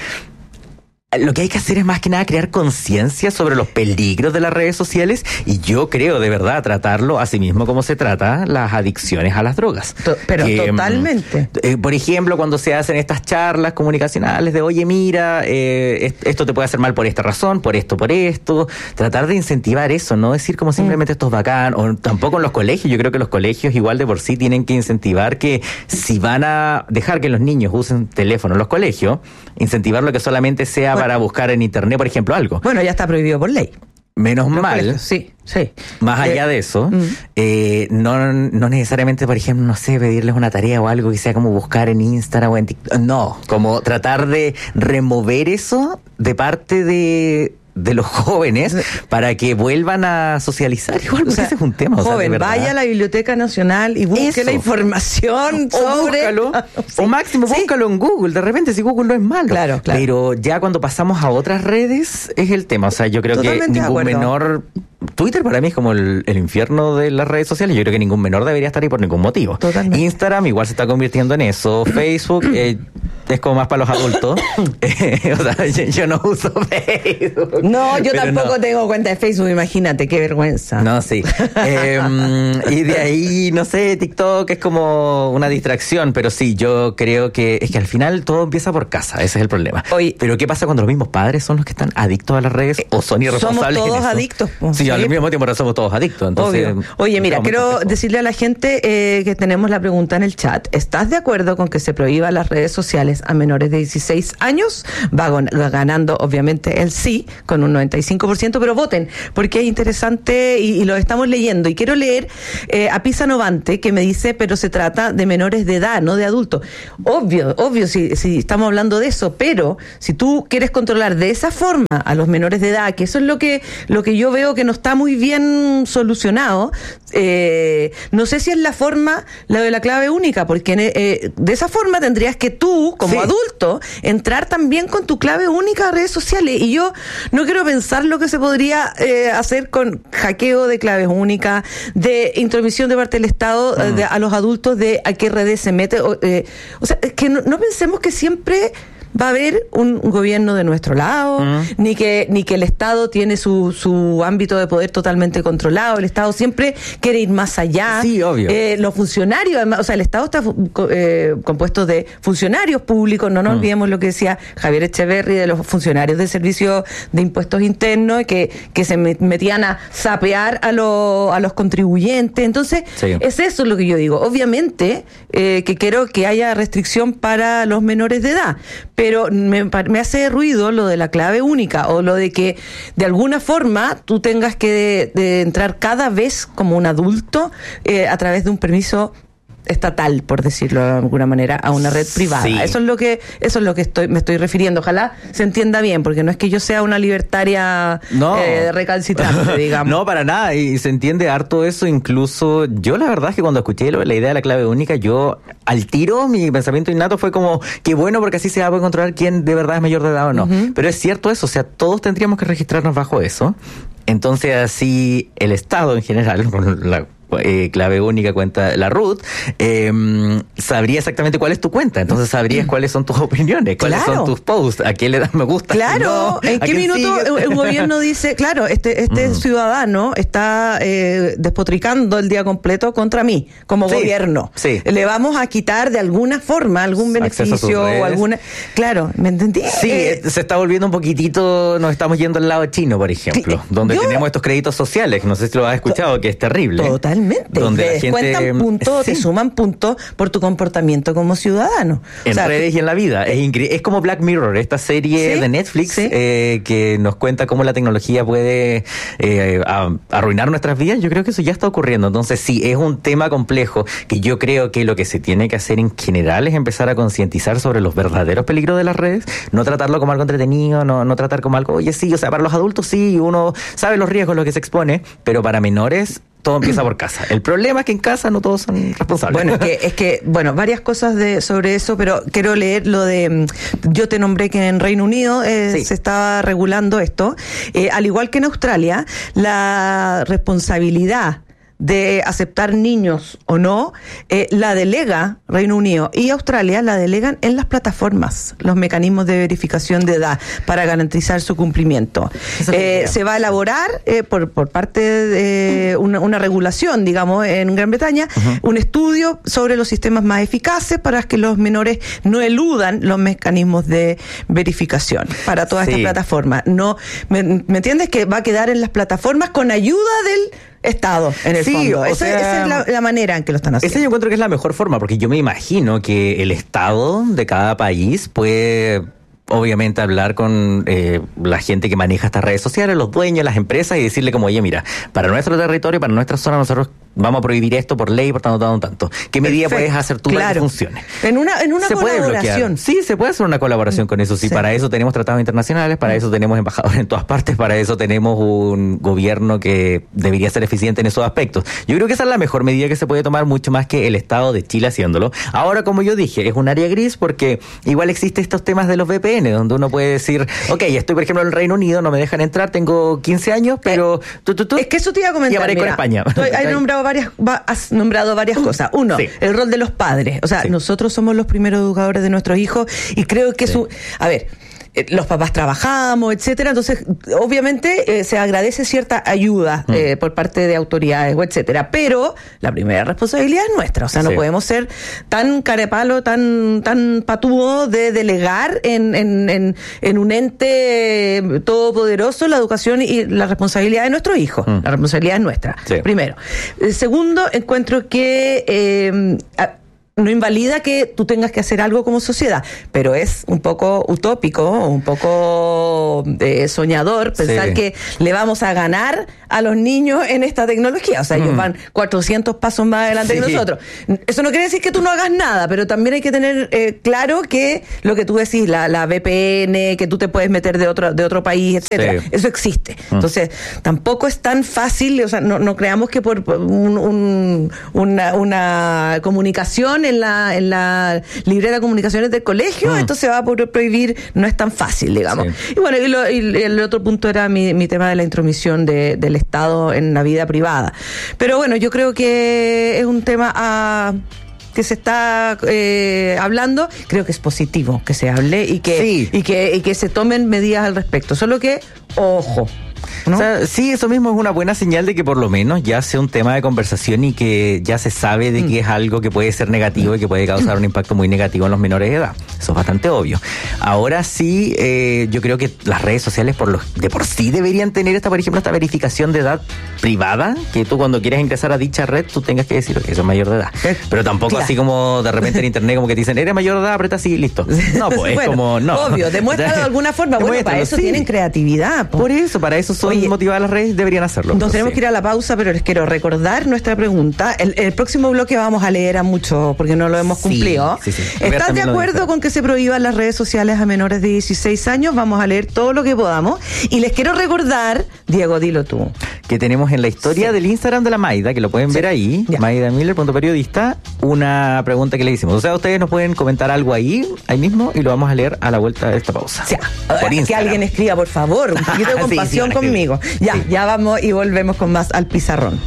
lo que hay que hacer es más que nada crear conciencia sobre los peligros de las redes sociales, y yo creo de verdad tratarlo así mismo como se trata las adicciones a las drogas. To- pero Que, totalmente. eh, por ejemplo, cuando se hacen estas charlas comunicacionales de, oye, mira, eh, est- esto te puede hacer mal por esta razón, por esto, por esto, tratar de incentivar eso, no decir como simplemente esto es bacán, o tampoco en los colegios. Yo creo que los colegios igual de por sí tienen que incentivar que si van a dejar que los niños usen teléfono en los colegios, incentivar lo que solamente sea Bueno. para buscar en internet, por ejemplo, algo. Bueno, ya está prohibido por ley. Menos Los mal. colegios, sí, sí. Más Eh, allá de eso, mm. eh, no, no necesariamente, por ejemplo, no sé, pedirles una tarea o algo que sea como buscar en Instagram o en TikTok. No, como tratar de remover eso de parte de... de los jóvenes para que vuelvan a socializar. Igual, porque o sea, ese es un tema. Joven, o sea, vaya a la Biblioteca Nacional y busque Eso. la información o sobre... Búscalo, sí. o máximo, sí. búscalo en Google. De repente, si Google no es malo. Claro, claro. Pero ya cuando pasamos a otras redes, es el tema. O sea, yo creo Totalmente que ningún menor... Twitter para mí es como el, el infierno de las redes sociales. Yo creo que ningún menor debería estar ahí por ningún motivo. Totalmente. Instagram igual se está convirtiendo en eso. Facebook eh, es como más para los adultos. eh, o sea, yo, yo no uso Facebook. No, yo Pero tampoco no. tengo cuenta de Facebook, imagínate, qué vergüenza. No, sí. Eh, y de ahí, no sé, TikTok es como una distracción, pero sí, yo creo que es que al final todo empieza por casa, ese es el problema. Oye, pero ¿qué pasa cuando los mismos padres son los que están adictos a las redes o son irresponsables? Somos todos en eso? adictos. Po. Sí, Sí, al mismo tiempo somos todos adictos. Entonces, obvio. Oye, mira, quiero decirle a la gente eh, que tenemos la pregunta en el chat. ¿Estás de acuerdo con que se prohíban las redes sociales a menores de dieciséis años? Va ganando, obviamente, el sí, con un noventa y cinco por ciento, pero voten, porque es interesante y, y lo estamos leyendo. Y quiero leer eh, a Pisa Novante, que me dice, pero se trata de menores de edad, no de adultos. Obvio, obvio, si, si estamos hablando de eso, pero si tú quieres controlar de esa forma a los menores de edad, que eso es lo que, lo que yo veo que no está muy bien solucionado, eh, no sé si es la forma, la de la clave única, porque eh, de esa forma tendrías que tú, como sí. adulto, entrar también con tu clave única a redes sociales. Y yo no quiero pensar lo que se podría eh, hacer con hackeo de claves únicas, de intromisión de parte del Estado mm. de, a los adultos de a qué redes se mete. O, eh, o sea, es que no, no pensemos que siempre va a haber un, un gobierno de nuestro lado, mm. ni que ni que el Estado tiene su, su ámbito de poder totalmente controlado. El Estado siempre quiere ir más allá. Sí, obvio. Eh, los funcionarios, además, o sea, el Estado está eh, compuesto de funcionarios públicos, no nos mm. olvidemos lo que decía Javier Echeverry de los funcionarios del Servicio de Impuestos Internos, que, que se metían a sapear a, lo, a los contribuyentes. Entonces, sí. es eso lo que yo digo. Obviamente eh, que quiero que haya restricción para los menores de edad, pero me, me hace ruido lo de la clave única o lo de que de alguna forma tú tengas que de, de entrar cada vez como un adulto eh, a través de un permiso estatal, por decirlo de alguna manera, a una red privada. Sí. Eso es lo que eso es lo que estoy me estoy refiriendo. Ojalá se entienda bien, porque no es que yo sea una libertaria no. eh, recalcitrante, digamos. No, para nada, y se entiende harto eso. Incluso yo la verdad es que cuando escuché la idea de la clave única, yo al tiro, mi pensamiento innato fue como, qué bueno, porque así se va a poder controlar quién de verdad es mayor de edad o no. Uh-huh. Pero es cierto eso, o sea, todos tendríamos que registrarnos bajo eso. Entonces así el Estado en general, con la Eh, clave única, cuenta la R U T, eh, sabría exactamente cuál es tu cuenta, entonces sabrías cuáles son tus opiniones, cuáles claro. son tus posts, a quién le das me gusta. Claro, no, en qué minuto sigue. El gobierno dice, claro, este este mm. ciudadano está eh, despotricando el día completo contra mí, como sí, gobierno. Sí. Le vamos a quitar de alguna forma algún beneficio o alguna... Claro, ¿me entendí? Sí, eh, se está volviendo un poquitito, nos estamos yendo al lado chino, por ejemplo, sí, donde yo, tenemos estos créditos sociales, no sé si lo has escuchado, to- que es terrible. Totalmente. Donde te descuentan gente, puntos, sí. te suman puntos por tu comportamiento como ciudadano. En o sea, redes y en la vida. Es incre- es como Black Mirror, esta serie ¿sí? de Netflix ¿sí? eh, que nos cuenta cómo la tecnología puede eh, a, arruinar nuestras vidas. Yo creo que eso ya está ocurriendo. Entonces sí, es un tema complejo que yo creo que lo que se tiene que hacer en general es empezar a concientizar sobre los verdaderos peligros de las redes, no tratarlo como algo entretenido, no, no tratar como algo, oye sí, o sea, para los adultos sí, uno sabe los riesgos a los que se expone, pero para menores todo empieza por casa. El problema es que en casa no todos son responsables. Bueno, es que, es que bueno, varias cosas de sobre eso, pero quiero leer lo de, yo te nombré que en Reino Unido eh, sí. se estaba regulando esto. Eh, al igual que en Australia, la responsabilidad de aceptar niños o no, eh, la delega Reino Unido y Australia, la delegan en las plataformas, los mecanismos de verificación de edad para garantizar su cumplimiento. Eh, se va a elaborar eh, por, por parte de una, una regulación, digamos, en Gran Bretaña, uh-huh. un estudio sobre los sistemas más eficaces para que los menores no eludan los mecanismos de verificación para todas sí. estas plataformas. No, ¿me, ¿me entiendes? Que va a quedar en las plataformas con ayuda del Estado, en el sí, fondo. O esa, sea, esa es la, la manera en que lo están haciendo. Esa yo encuentro que es la mejor forma, porque yo me imagino que el Estado de cada país puede obviamente hablar con eh, la gente que maneja estas redes sociales, los dueños, las empresas, y decirle como, oye, mira, para nuestro territorio, para nuestra zona, nosotros vamos a prohibir esto por ley, por tanto, tanto, tanto. ¿Qué medida Perfecto. puedes hacer tú Claro. para que funcione? En una, en una se puede colaboración. bloquear. Sí, se puede hacer una colaboración con eso. Sí, Sí. para eso tenemos tratados internacionales, para eso tenemos embajadores en todas partes, para eso tenemos un gobierno que debería ser eficiente en esos aspectos. Yo creo que esa es la mejor medida que se puede tomar, mucho más que el Estado de Chile haciéndolo. Ahora, como yo dije, es un área gris porque igual existen estos temas de los V P N, donde uno puede decir, ok, estoy por ejemplo en el Reino Unido, no me dejan entrar, tengo quince años, pero tú, tú, tú, Es que eso te iba a comentar. y aparezco en mira, España. tú has nombrado varias, va- has nombrado varias cosas. Uno, Sí. el rol de los padres. O sea, Sí. nosotros somos los primeros educadores de nuestros hijos y creo que Sí. su, a ver, eh, los papás trabajamos, etcétera, entonces obviamente eh, se agradece cierta ayuda Mm. eh, por parte de autoridades, o etcétera, pero la primera responsabilidad es nuestra, o sea, no Sí. podemos ser tan carepalo, tan tan patúo de delegar en, en, en, en un ente todopoderoso la educación y la responsabilidad de nuestros hijos. Mm. La responsabilidad es nuestra, Sí. primero. Eh, Segundo, encuentro que eh, a- no invalida que tú tengas que hacer algo como sociedad, pero es un poco utópico, un poco eh, soñador pensar Sí. que le vamos a ganar a los niños en esta tecnología. O sea, ellos Mm. van cuatrocientos pasos más adelante Sí. que nosotros. Eso no quiere decir que tú no hagas nada, pero también hay que tener eh, claro que lo que tú decís, la, la V P N, que tú te puedes meter de otro, de otro país, etcétera, Sí. eso existe. Mm. Entonces, tampoco es tan fácil, o sea, no, no creamos que por un, un- una, una comunicación en la, en la libreta de comunicaciones del colegio, Mm. esto se va a poder prohibir, no es tan fácil, digamos. Sí. Y bueno, y, lo- y el otro punto era mi, mi tema de la intromisión de- del Estado en la vida privada. Pero bueno, yo creo que es un tema a... que se está eh, hablando, creo que es positivo que se hable y que, Sí. y que y que se tomen medidas al respecto. Solo que, ojo, ¿no? O sea, sí, eso mismo es una buena señal de que por lo menos ya sea un tema de conversación y que ya se sabe de que es algo que puede ser negativo y que puede causar un impacto muy negativo en los menores de edad. Eso es bastante obvio. Ahora sí, eh, yo creo que las redes sociales por los, de por sí deberían tener esta, por ejemplo, esta verificación de edad privada, que tú cuando quieres ingresar a dicha red, tú tengas que decir, ok, eso es mayor de edad. Pero tampoco Claro. así como de repente en internet como que te dicen, eres mayor de edad, aprieta así, listo. No, pues Bueno, es como, no. obvio, demuéstralo de alguna forma. Bueno, para Demuéstralo, eso sí. tienen creatividad. po. Por eso, para eso son Oye, motivadas las redes, deberían hacerlo. Nos Pero tenemos sí. que ir a la pausa, pero les quiero recordar nuestra pregunta. El, el próximo bloque vamos a leer a mucho porque no lo hemos Sí, cumplido. sí, sí. Ver ¿Estás de también lo acuerdo dijo. con que se prohíban las redes sociales a menores de dieciséis años? Vamos a leer todo lo que podamos. Y les quiero recordar, Diego, dilo tú. Que tenemos en la historia Sí. del Instagram de la Maida, que lo pueden Sí. ver ahí, Ya. maida miller punto periodista, una pregunta que le hicimos. O sea, ustedes nos pueden comentar algo ahí, ahí mismo, y lo vamos a leer a la vuelta de esta pausa. O sea, Por que Instagram. alguien escriba, por favor, un poquito de Sí, compasión sí, conmigo. sí. Ya, Sí. ya vamos y volvemos con más al pizarrón.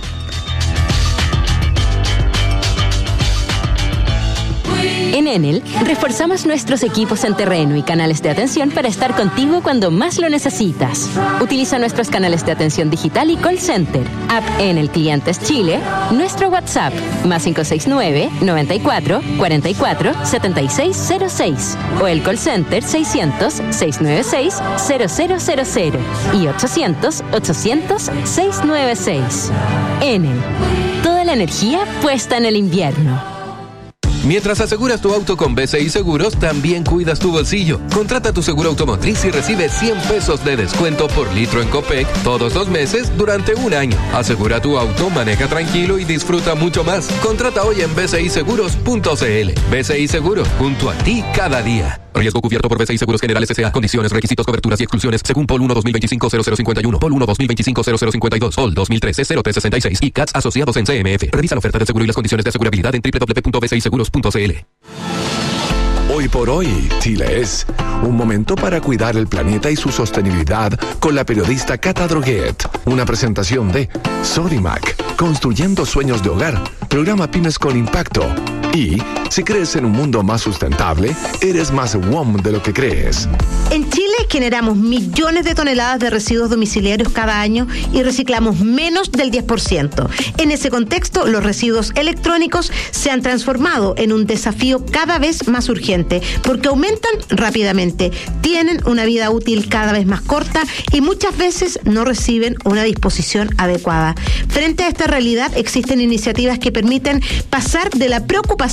En Enel, reforzamos nuestros equipos en terreno y canales de atención para estar contigo cuando más lo necesitas. Utiliza nuestros canales de atención digital y call center, app Enel Clientes Chile, nuestro WhatsApp, más cinco seis nueve, noventa y cuatro, cuarenta y cuatro, setenta y seis cero seis, o el call center seiscientos, seiscientos noventa y seis, cero cero cero cero y ochocientos, ochocientos, seiscientos noventa y seis. Enel, toda la energía puesta en el invierno. Mientras aseguras tu auto con B C I Seguros, también cuidas tu bolsillo. Contrata tu seguro automotriz y recibe cien pesos de descuento por litro en Copec todos los meses durante un año. Asegura tu auto, maneja tranquilo y disfruta mucho más. Contrata hoy en b c i seguros punto c l. B C I Seguros, junto a ti cada día. Riesgo cubierto por B C I Seguros Generales S A. Condiciones, requisitos, coberturas y exclusiones según P O L uno dos mil veinticinco cero cero cincuenta y uno, P O L uno dos mil veinticinco cero cero cincuenta y dos, P O L dos mil trece cero tres sesenta y seis y C A T S asociados en C M F. Revisa la oferta de seguro y las condiciones de asegurabilidad en doble u doble u doble u punto b c i seguros punto c l. Hoy por hoy, Chile es un momento para cuidar el planeta y su sostenibilidad con la periodista Cata Droguet. Una presentación de Sodimac, construyendo sueños de hogar, programa Pymes con Impacto. Y si crees en un mundo más sustentable, eres más W O M de lo que crees. En Chile generamos millones de toneladas de residuos domiciliarios cada año y reciclamos menos del diez por ciento. En ese contexto, los residuos electrónicos se han transformado en un desafío cada vez más urgente porque aumentan rápidamente, tienen una vida útil cada vez más corta y muchas veces no reciben una disposición adecuada. Frente a esta realidad, existen iniciativas que permiten pasar de la preocupación a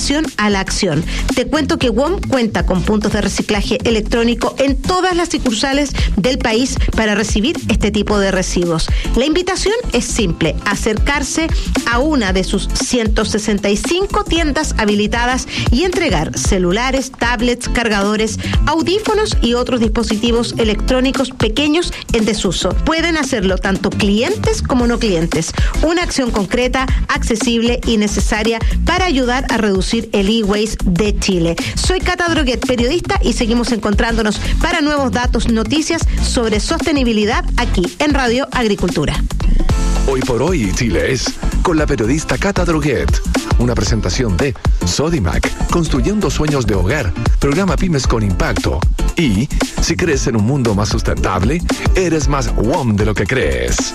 a la acción. Te cuento que W O M cuenta con puntos de reciclaje electrónico en todas las sucursales del país para recibir este tipo de residuos. La invitación es simple: acercarse a una de sus ciento sesenta y cinco tiendas habilitadas y entregar celulares, tablets, cargadores, audífonos y otros dispositivos electrónicos pequeños en desuso. Pueden hacerlo tanto clientes como no clientes. Una acción concreta, accesible y necesaria para ayudar a reducir el e-waste de Chile. Soy Cata Droguet, periodista, y seguimos encontrándonos para nuevos datos, noticias sobre sostenibilidad aquí en Radio Agricultura. Hoy por hoy Chile es con la periodista Cata Droguet. Una presentación de Sodimac, construyendo sueños de hogar, programa Pymes con Impacto. Y si crees en un mundo más sustentable, eres más W O M de lo que crees.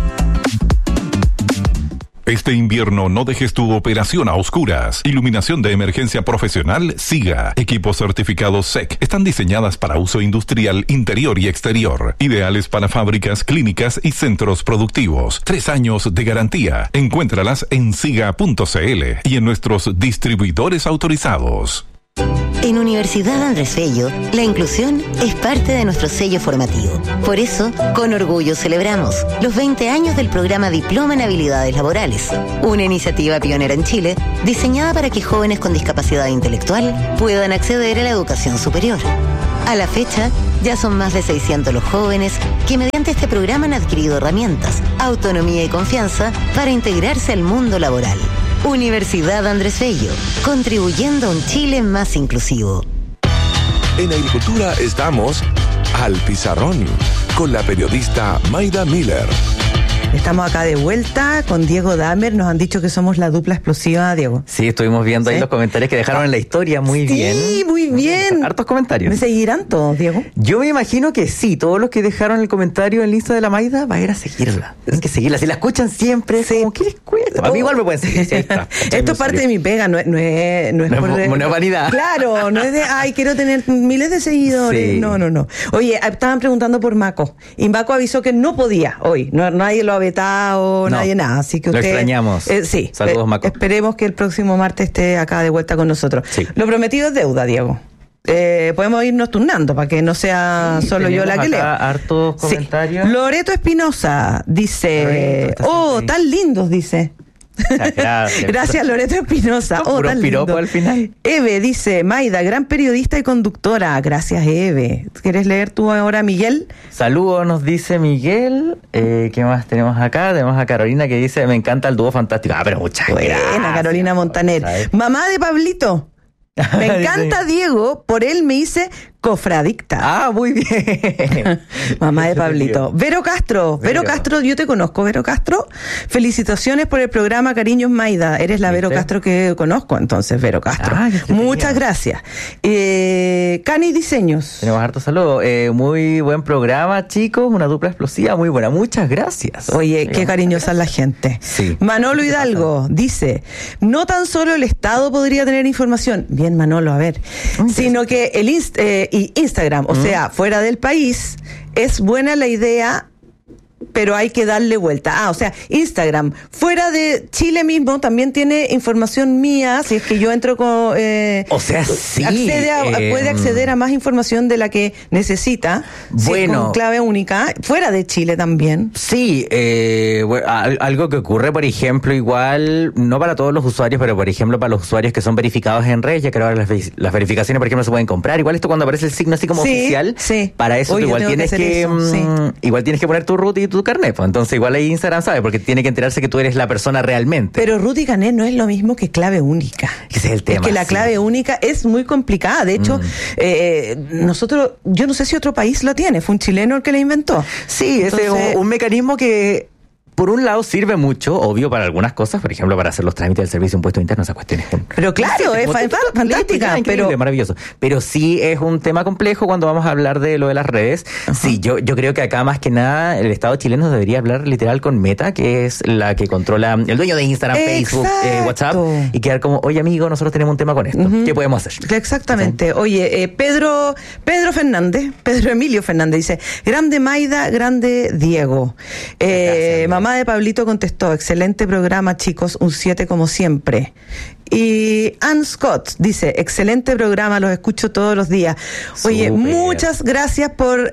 Este invierno no dejes tu operación a oscuras. Iluminación de emergencia profesional SIGA. Equipos certificados S E C. Están diseñadas para uso industrial interior y exterior. Ideales para fábricas, clínicas y centros productivos. Tres años de garantía. Encuéntralas en siga punto c l y en nuestros distribuidores autorizados. En Universidad Andrés Bello, la inclusión es parte de nuestro sello formativo. Por eso, con orgullo celebramos los veinte años del programa Diploma en Habilidades Laborales, una iniciativa pionera en Chile diseñada para que jóvenes con discapacidad intelectual puedan acceder a la educación superior. A la fecha, ya son más de seiscientos los jóvenes que mediante este programa han adquirido herramientas, autonomía y confianza para integrarse al mundo laboral. Universidad Andrés Bello, contribuyendo a un Chile más inclusivo. En Agricultura estamos al pizarrón con la periodista Mayda Miller. Estamos acá de vuelta con Diego Damer. Nos han dicho que somos la dupla explosiva, Diego. Sí, estuvimos viendo ¿Sí? ahí los comentarios que dejaron en la historia. Muy sí, bien. Sí, muy bien. Hartos comentarios. ¿Me seguirán todos, Diego? Yo me imagino que sí. Todos los que dejaron el comentario en el Insta de la Mayda va a ir a seguirla. Tienen que seguirla. Si la escuchan siempre, sí. Como, ¿qué les cuesta? A mí igual me pueden seguir. Sí, está. Esto es parte de mi pega. No, no es, no es no por... Es no es vanidad. Claro, no es de, ay, quiero tener miles de seguidores. Sí. No, no, no. Oye, estaban preguntando por Maco. Y Maco avisó que no podía hoy. No, nadie lo ha vetado. No, nadie nada, así que lo usted... Lo extrañamos. Eh, sí. Saludos, Maco. Esperemos que el próximo martes esté acá de vuelta con nosotros. Sí. Lo prometido es deuda, Diego. Eh, podemos irnos turnando para que no sea sí, solo yo la que leo. Hartos comentarios. Sí. Loreto Espinosa dice... Loreto, oh, ahí. Tan lindos, dice. Gracias. Gracias, Loreto Espinosa. Oh, tan lindo. Al final. Eve dice, Mayda, gran periodista y conductora. Gracias, Eve. ¿Quieres leer tú ahora, Miguel? Saludos, nos dice Miguel. Eh, ¿Qué más tenemos acá? Tenemos a Carolina que dice, me encanta el dúo fantástico. Ah, pero muchas Buena, gracias. Carolina Montaner. Mamá de Pablito. Me encanta Diego, por él me hice cofradicta. Ah, muy bien. Mamá de Pablito. Vero Castro. Vero. Vero Castro, yo te conozco, Vero Castro. Felicitaciones por el programa Cariños Mayda. Eres la Vero Castro que conozco, entonces, Vero Castro. Ah, muchas gracias. Eh, Cani Diseños. Tenemos harto saludo. Eh, muy buen programa, chicos. Una dupla explosiva muy buena. Muchas gracias. Oye, qué cariñosa es la gente. Sí. Manolo Hidalgo dice, no tan solo el Estado podría tener información. Bien, Manolo, a ver. Sino que el inst eh, y Instagram, o mm. sea, fuera del país, es buena la idea, pero hay que darle vuelta. Ah, o sea, Instagram, fuera de Chile mismo, también tiene información mía, si es que yo entro con... Eh, o sea, sí. Accede a, eh, puede acceder a más información de la que necesita, bueno, si con clave única, fuera de Chile también. Sí, eh, bueno, algo que ocurre, por ejemplo, igual, no para todos los usuarios, pero por ejemplo para los usuarios que son verificados en red, ya que ahora las, las verificaciones, por ejemplo, se pueden comprar. Igual esto cuando aparece el signo así como sí, oficial, sí. Para eso Oye, igual tienes que, que eso, sí. igual tienes que poner tu root y tu carnet, pues. Entonces igual ahí Instagram sabe, porque tiene que enterarse que tú eres la persona realmente. Pero root y carnet no es lo mismo que clave única. Ese es el tema. Es que la clave sí. única es muy complicada. De hecho, mm. eh, nosotros, yo no sé si otro país lo tiene, fue un chileno el que la inventó. Sí, ese es un, un mecanismo que... Por un lado sirve mucho, obvio, para algunas cosas, por ejemplo, para hacer los trámites del servicio de impuesto interno, esas cuestiones. Pero claro, es fantástica, pero maravilloso. Pero sí es un tema complejo cuando vamos a hablar de lo de las redes. Ajá. Sí, yo yo creo que acá más que nada el Estado chileno debería hablar literal con Meta, que es la que controla el dueño de Instagram, Exacto. Facebook, eh, WhatsApp, y quedar como, oye amigo, nosotros tenemos un tema con esto. Uh-huh. ¿Qué podemos hacer? Exactamente. ¿Sí? Oye, eh, Pedro Pedro Fernández, Pedro Emilio Fernández dice, grande Mayda, grande Diego. Eh, Gracias, mamá de Pablito contestó, excelente programa, chicos, un siete como siempre. Y Ann Scott dice, excelente programa, los escucho todos los días. Oye, Súper. muchas gracias por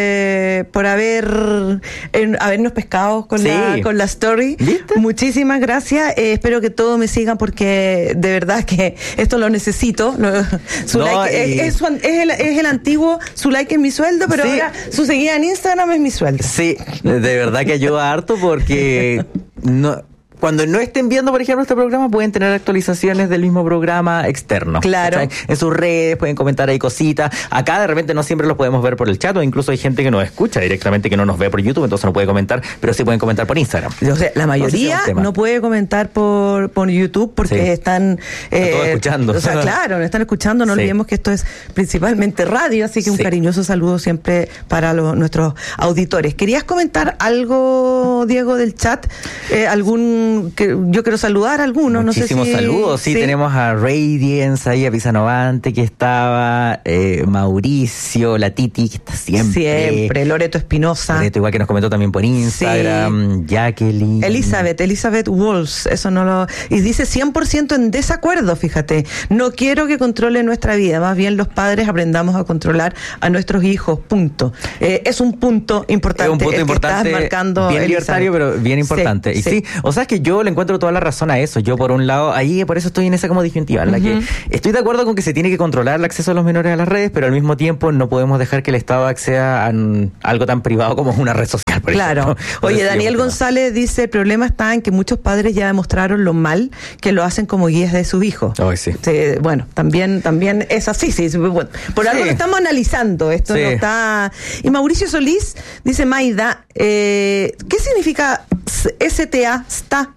eh, por haber eh, habernos pescado con, Sí. la, con la story. ¿Viste? Muchísimas gracias. Eh, espero que todos me sigan porque de verdad que esto lo necesito. Lo- su No, like y- es, es, su- es el, es el antiguo, su like es mi sueldo, pero Sí. ahora su seguida en Instagram es mi sueldo. Sí, de verdad que ayuda harto porque no, cuando no estén viendo, por ejemplo, este programa, pueden tener actualizaciones del mismo programa externo. Claro. ¿Cachai? En sus redes pueden comentar ahí cositas. Acá de repente no siempre los podemos ver por el chat, o incluso hay gente que nos escucha directamente que no nos ve por YouTube, entonces no puede comentar, pero sí pueden comentar por Instagram. O sea, la mayoría Entonces, es un tema. no puede comentar por, por YouTube porque Sí. están eh, todos escuchando. O sea, claro, nos están escuchando. No Sí. olvidemos que esto es principalmente radio, así que un Sí. cariñoso saludo siempre para los, nuestros auditores. ¿Querías comentar algo, Diego, del chat? Eh, algún que yo quiero saludar a algunos. Muchísimos no sé si, saludos. Sí, tenemos a Radiance, ahí a Pisanovante que estaba, eh, Mauricio, la Titi que está siempre. Siempre, Loreto Espinosa. Loreto, igual que nos comentó también por Instagram, Jacqueline. Elizabeth, Elizabeth Walls, eso no lo... Y dice cien por ciento en desacuerdo, fíjate. No quiero que controle nuestra vida, más bien los padres aprendamos a controlar a nuestros hijos, punto. Eh, es un punto importante. Es un punto el importante, que estás marcando, bien Elizabeth. libertario, pero bien importante. Sí, y sí. sí, o sea, es que yo le encuentro toda la razón a eso. Yo, por un lado, ahí por eso estoy en esa como disyuntiva, en la Ujú. que estoy de acuerdo con que se tiene que controlar el acceso de los menores a las redes, pero al mismo tiempo no podemos dejar que el Estado acceda a n- algo tan privado como una red social, por Claro. ejemplo. Oye, Entonces, Daniel sí, un González dice, el problema está en que muchos padres ya demostraron lo mal que lo hacen como guías de sus hijos. tema. Ay, sí. Sí, bueno, también también es así, sí. sí, bueno, por algo Sí. lo estamos analizando, esto Sí. no está... Y Mauricio Solís dice, Maida, eh, ¿qué significa S T A? Está.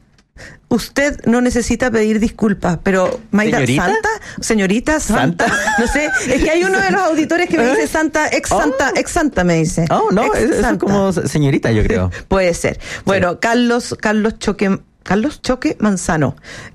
Usted no necesita pedir disculpas, pero Maida, ¿Señorita? ¿Santa? ¿Señorita? ¿Santa? No sé, es que hay uno de los auditores que me dice Santa, ex Santa, ex Santa me dice. Oh, no, Ex es, es Santa. como señorita, yo creo. Puede ser. Bueno, Carlos, Carlos Choque, Carlos Choque Manzano.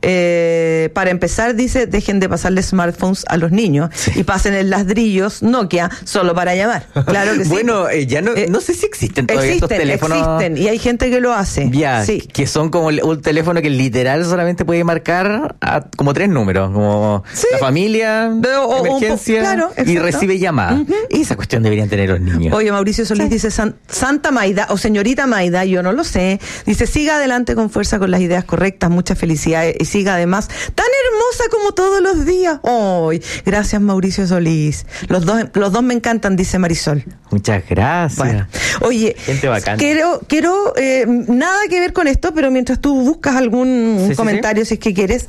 Eh, para empezar, dice, dejen de pasarle smartphones a los niños y pasen el ladrillos Nokia solo para llamar. Claro que sí. Bueno, eh, ya no, no sé si existen todavía existen, estos teléfonos. existen, y hay gente que lo hace. Ya, Sí. que son como un teléfono que literal solamente puede marcar a como tres números, como la familia, o- o un po- emergencia claro, y exacto. recibe llamadas. Y esa cuestión deberían tener los niños. Oye, Mauricio Solís dice, "San- Santa Maida o señorita Maida, yo no lo sé. Dice, siga adelante con fuerza con las ideas correctas, muchas felicidades y siga además tan hermosa como todos los días. Ay, gracias Mauricio Solís. Los dos, los dos me encantan, dice Marisol. Muchas gracias. Bueno, oye, Gente bacana. quiero, quiero eh, nada que ver con esto, pero mientras tú buscas algún Sí, sí, comentario, si es que quieres,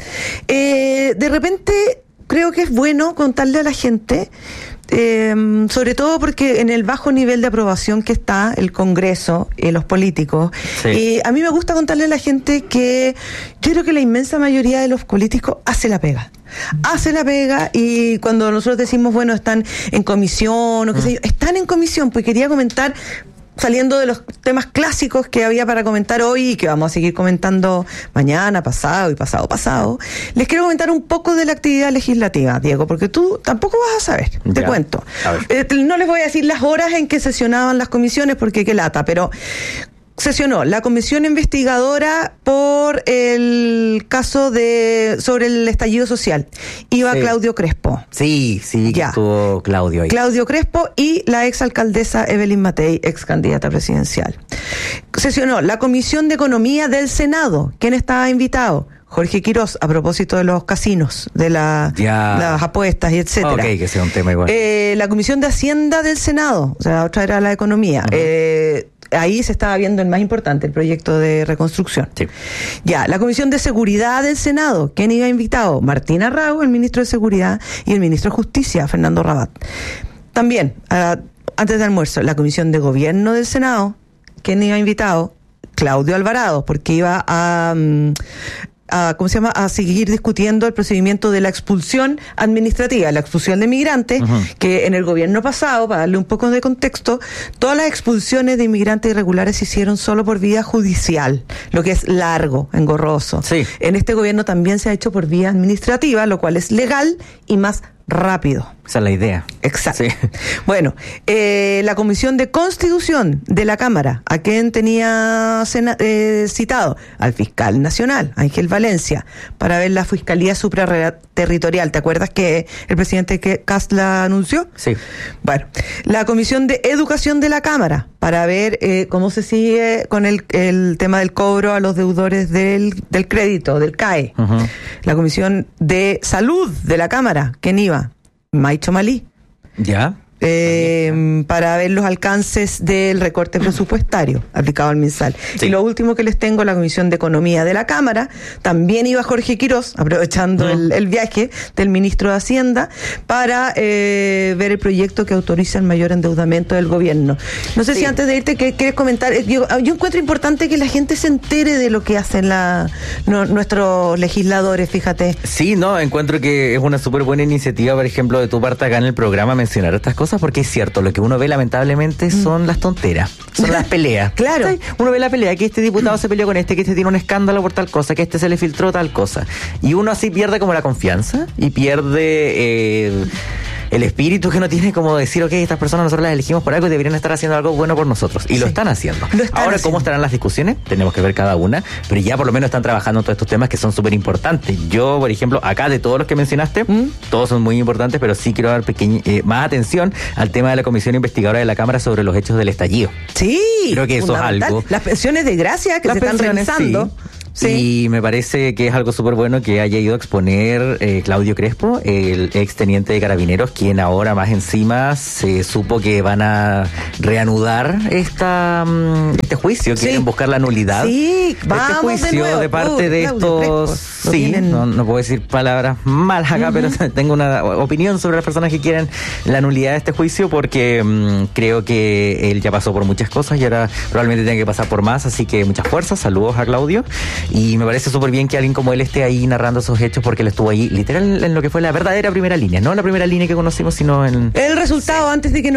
eh, de repente creo que es bueno contarle a la gente, eh, sobre todo porque en el bajo nivel de aprobación que está el Congreso y los políticos, Sí. y a mí me gusta contarle a la gente que yo creo que la inmensa mayoría de los políticos hace la pega. Hace la pega y cuando nosotros decimos, bueno, están en comisión o qué sé yo, están en comisión, pues quería comentar, saliendo de los temas clásicos que había para comentar hoy y que vamos a seguir comentando mañana, pasado y pasado pasado, les quiero comentar un poco de la actividad legislativa, Diego, porque tú tampoco vas a saber, te Ya. cuento. A ver. Eh, no les voy a decir las horas en que sesionaban las comisiones porque qué lata, pero sesionó la comisión investigadora por el caso de sobre el estallido social. Iba Sí. Claudio Crespo. Sí, sí, que Ya. estuvo Claudio ahí. Claudio Crespo y la exalcaldesa Evelyn Matei, ex candidata presidencial. Sesionó la Comisión de Economía del Senado. ¿Quién estaba invitado? Jorge Quirós, a propósito de los casinos, de la, Ya. las apuestas y etcétera. Ok, que sea un tema igual. Eh, la Comisión de Hacienda del Senado, o sea, otra era la Economía. Eh, ahí se estaba viendo el más importante, el proyecto de reconstrucción. Sí. Ya, la Comisión de Seguridad del Senado, ¿quién iba invitado? Martín Arrau, el ministro de Seguridad, y el ministro de Justicia, Fernando Rabat. También, ah, antes del almuerzo, la Comisión de Gobierno del Senado, ¿quién iba invitado? Claudio Alvarado, porque iba a... mm, a, ¿cómo se llama?, a seguir discutiendo el procedimiento de la expulsión administrativa, la expulsión de migrantes, Ujú. que en el gobierno pasado, para darle un poco de contexto, todas las expulsiones de inmigrantes irregulares se hicieron solo por vía judicial, lo que es largo, engorroso. Sí. En este gobierno también se ha hecho por vía administrativa, lo cual es legal y más rápido. Esa es la idea. Exacto. Sí. Bueno, eh, la Comisión de Constitución de la Cámara, ¿a quién tenía sena- eh, citado? Al fiscal nacional, Ángel Valencia, para ver la Fiscalía Supraterritorial. ¿Te acuerdas que el presidente Kast la anunció? Sí. Bueno, la Comisión de Educación de la Cámara, para ver eh, cómo se sigue con el, el tema del cobro a los deudores del, del crédito, del C A E. Uh-huh. La Comisión de Salud de la Cámara, ¿quién iba? Maicho Malí. Ya. Eh, para ver los alcances del recorte presupuestario aplicado al MinSal. Sí. Y lo último que les tengo, la Comisión de Economía de la Cámara, también iba Jorge Quirós, aprovechando uh-huh. el, el viaje del ministro de Hacienda, para eh, ver el proyecto que autoriza el mayor endeudamiento del gobierno. No sé sí. si antes de irte que quieres comentar, yo, yo encuentro importante que la gente se entere de lo que hacen la, no, nuestros legisladores, fíjate. Sí, no, encuentro que es una súper buena iniciativa, por ejemplo, de tu parte acá en el programa mencionar estas cosas, porque es cierto, lo que uno ve lamentablemente son las tonteras, son las peleas. Claro. ¿Sí? Uno ve la pelea, que este diputado se peleó con este, que este tiene un escándalo por tal cosa, que este se le filtró tal cosa. Y uno así pierde como la confianza y pierde eh, el espíritu que uno tiene como decir, ok, estas personas nosotros las elegimos por algo y deberían estar haciendo algo bueno por nosotros. Y sí. lo están haciendo. Lo están Ahora, haciendo. ¿Cómo estarán las discusiones? Tenemos que ver cada una, pero ya por lo menos están trabajando en todos estos temas que son súper importantes. Yo, por ejemplo, acá de todos los que mencionaste, ¿Mm? todos son muy importantes, pero sí quiero dar pequeña, eh, más atención al tema de la Comisión Investigadora de la Cámara sobre los hechos del estallido. Sí. Creo que eso es algo. Las pensiones de gracia que las se están revisando. Sí. Sí. Y me parece que es algo súper bueno que haya ido a exponer eh, Claudio Crespo, el ex teniente de Carabineros, quien ahora más encima se supo que van a reanudar esta um, este juicio, sí. quieren buscar la nulidad. Sí, vamos este juicio de, nuevo. de parte uh, de Claudio estos... Sí, no, no puedo decir palabras malas acá, uh-huh. pero tengo una opinión sobre las personas que quieren la nulidad de este juicio porque um, creo que él ya pasó por muchas cosas y ahora probablemente tenga que pasar por más, así que muchas fuerzas, saludos a Claudio. Y me parece súper bien que alguien como él esté ahí narrando esos hechos porque él estuvo ahí literal en lo que fue la verdadera primera línea, no la primera línea que conocimos, sino en... El resultado sí. antes de que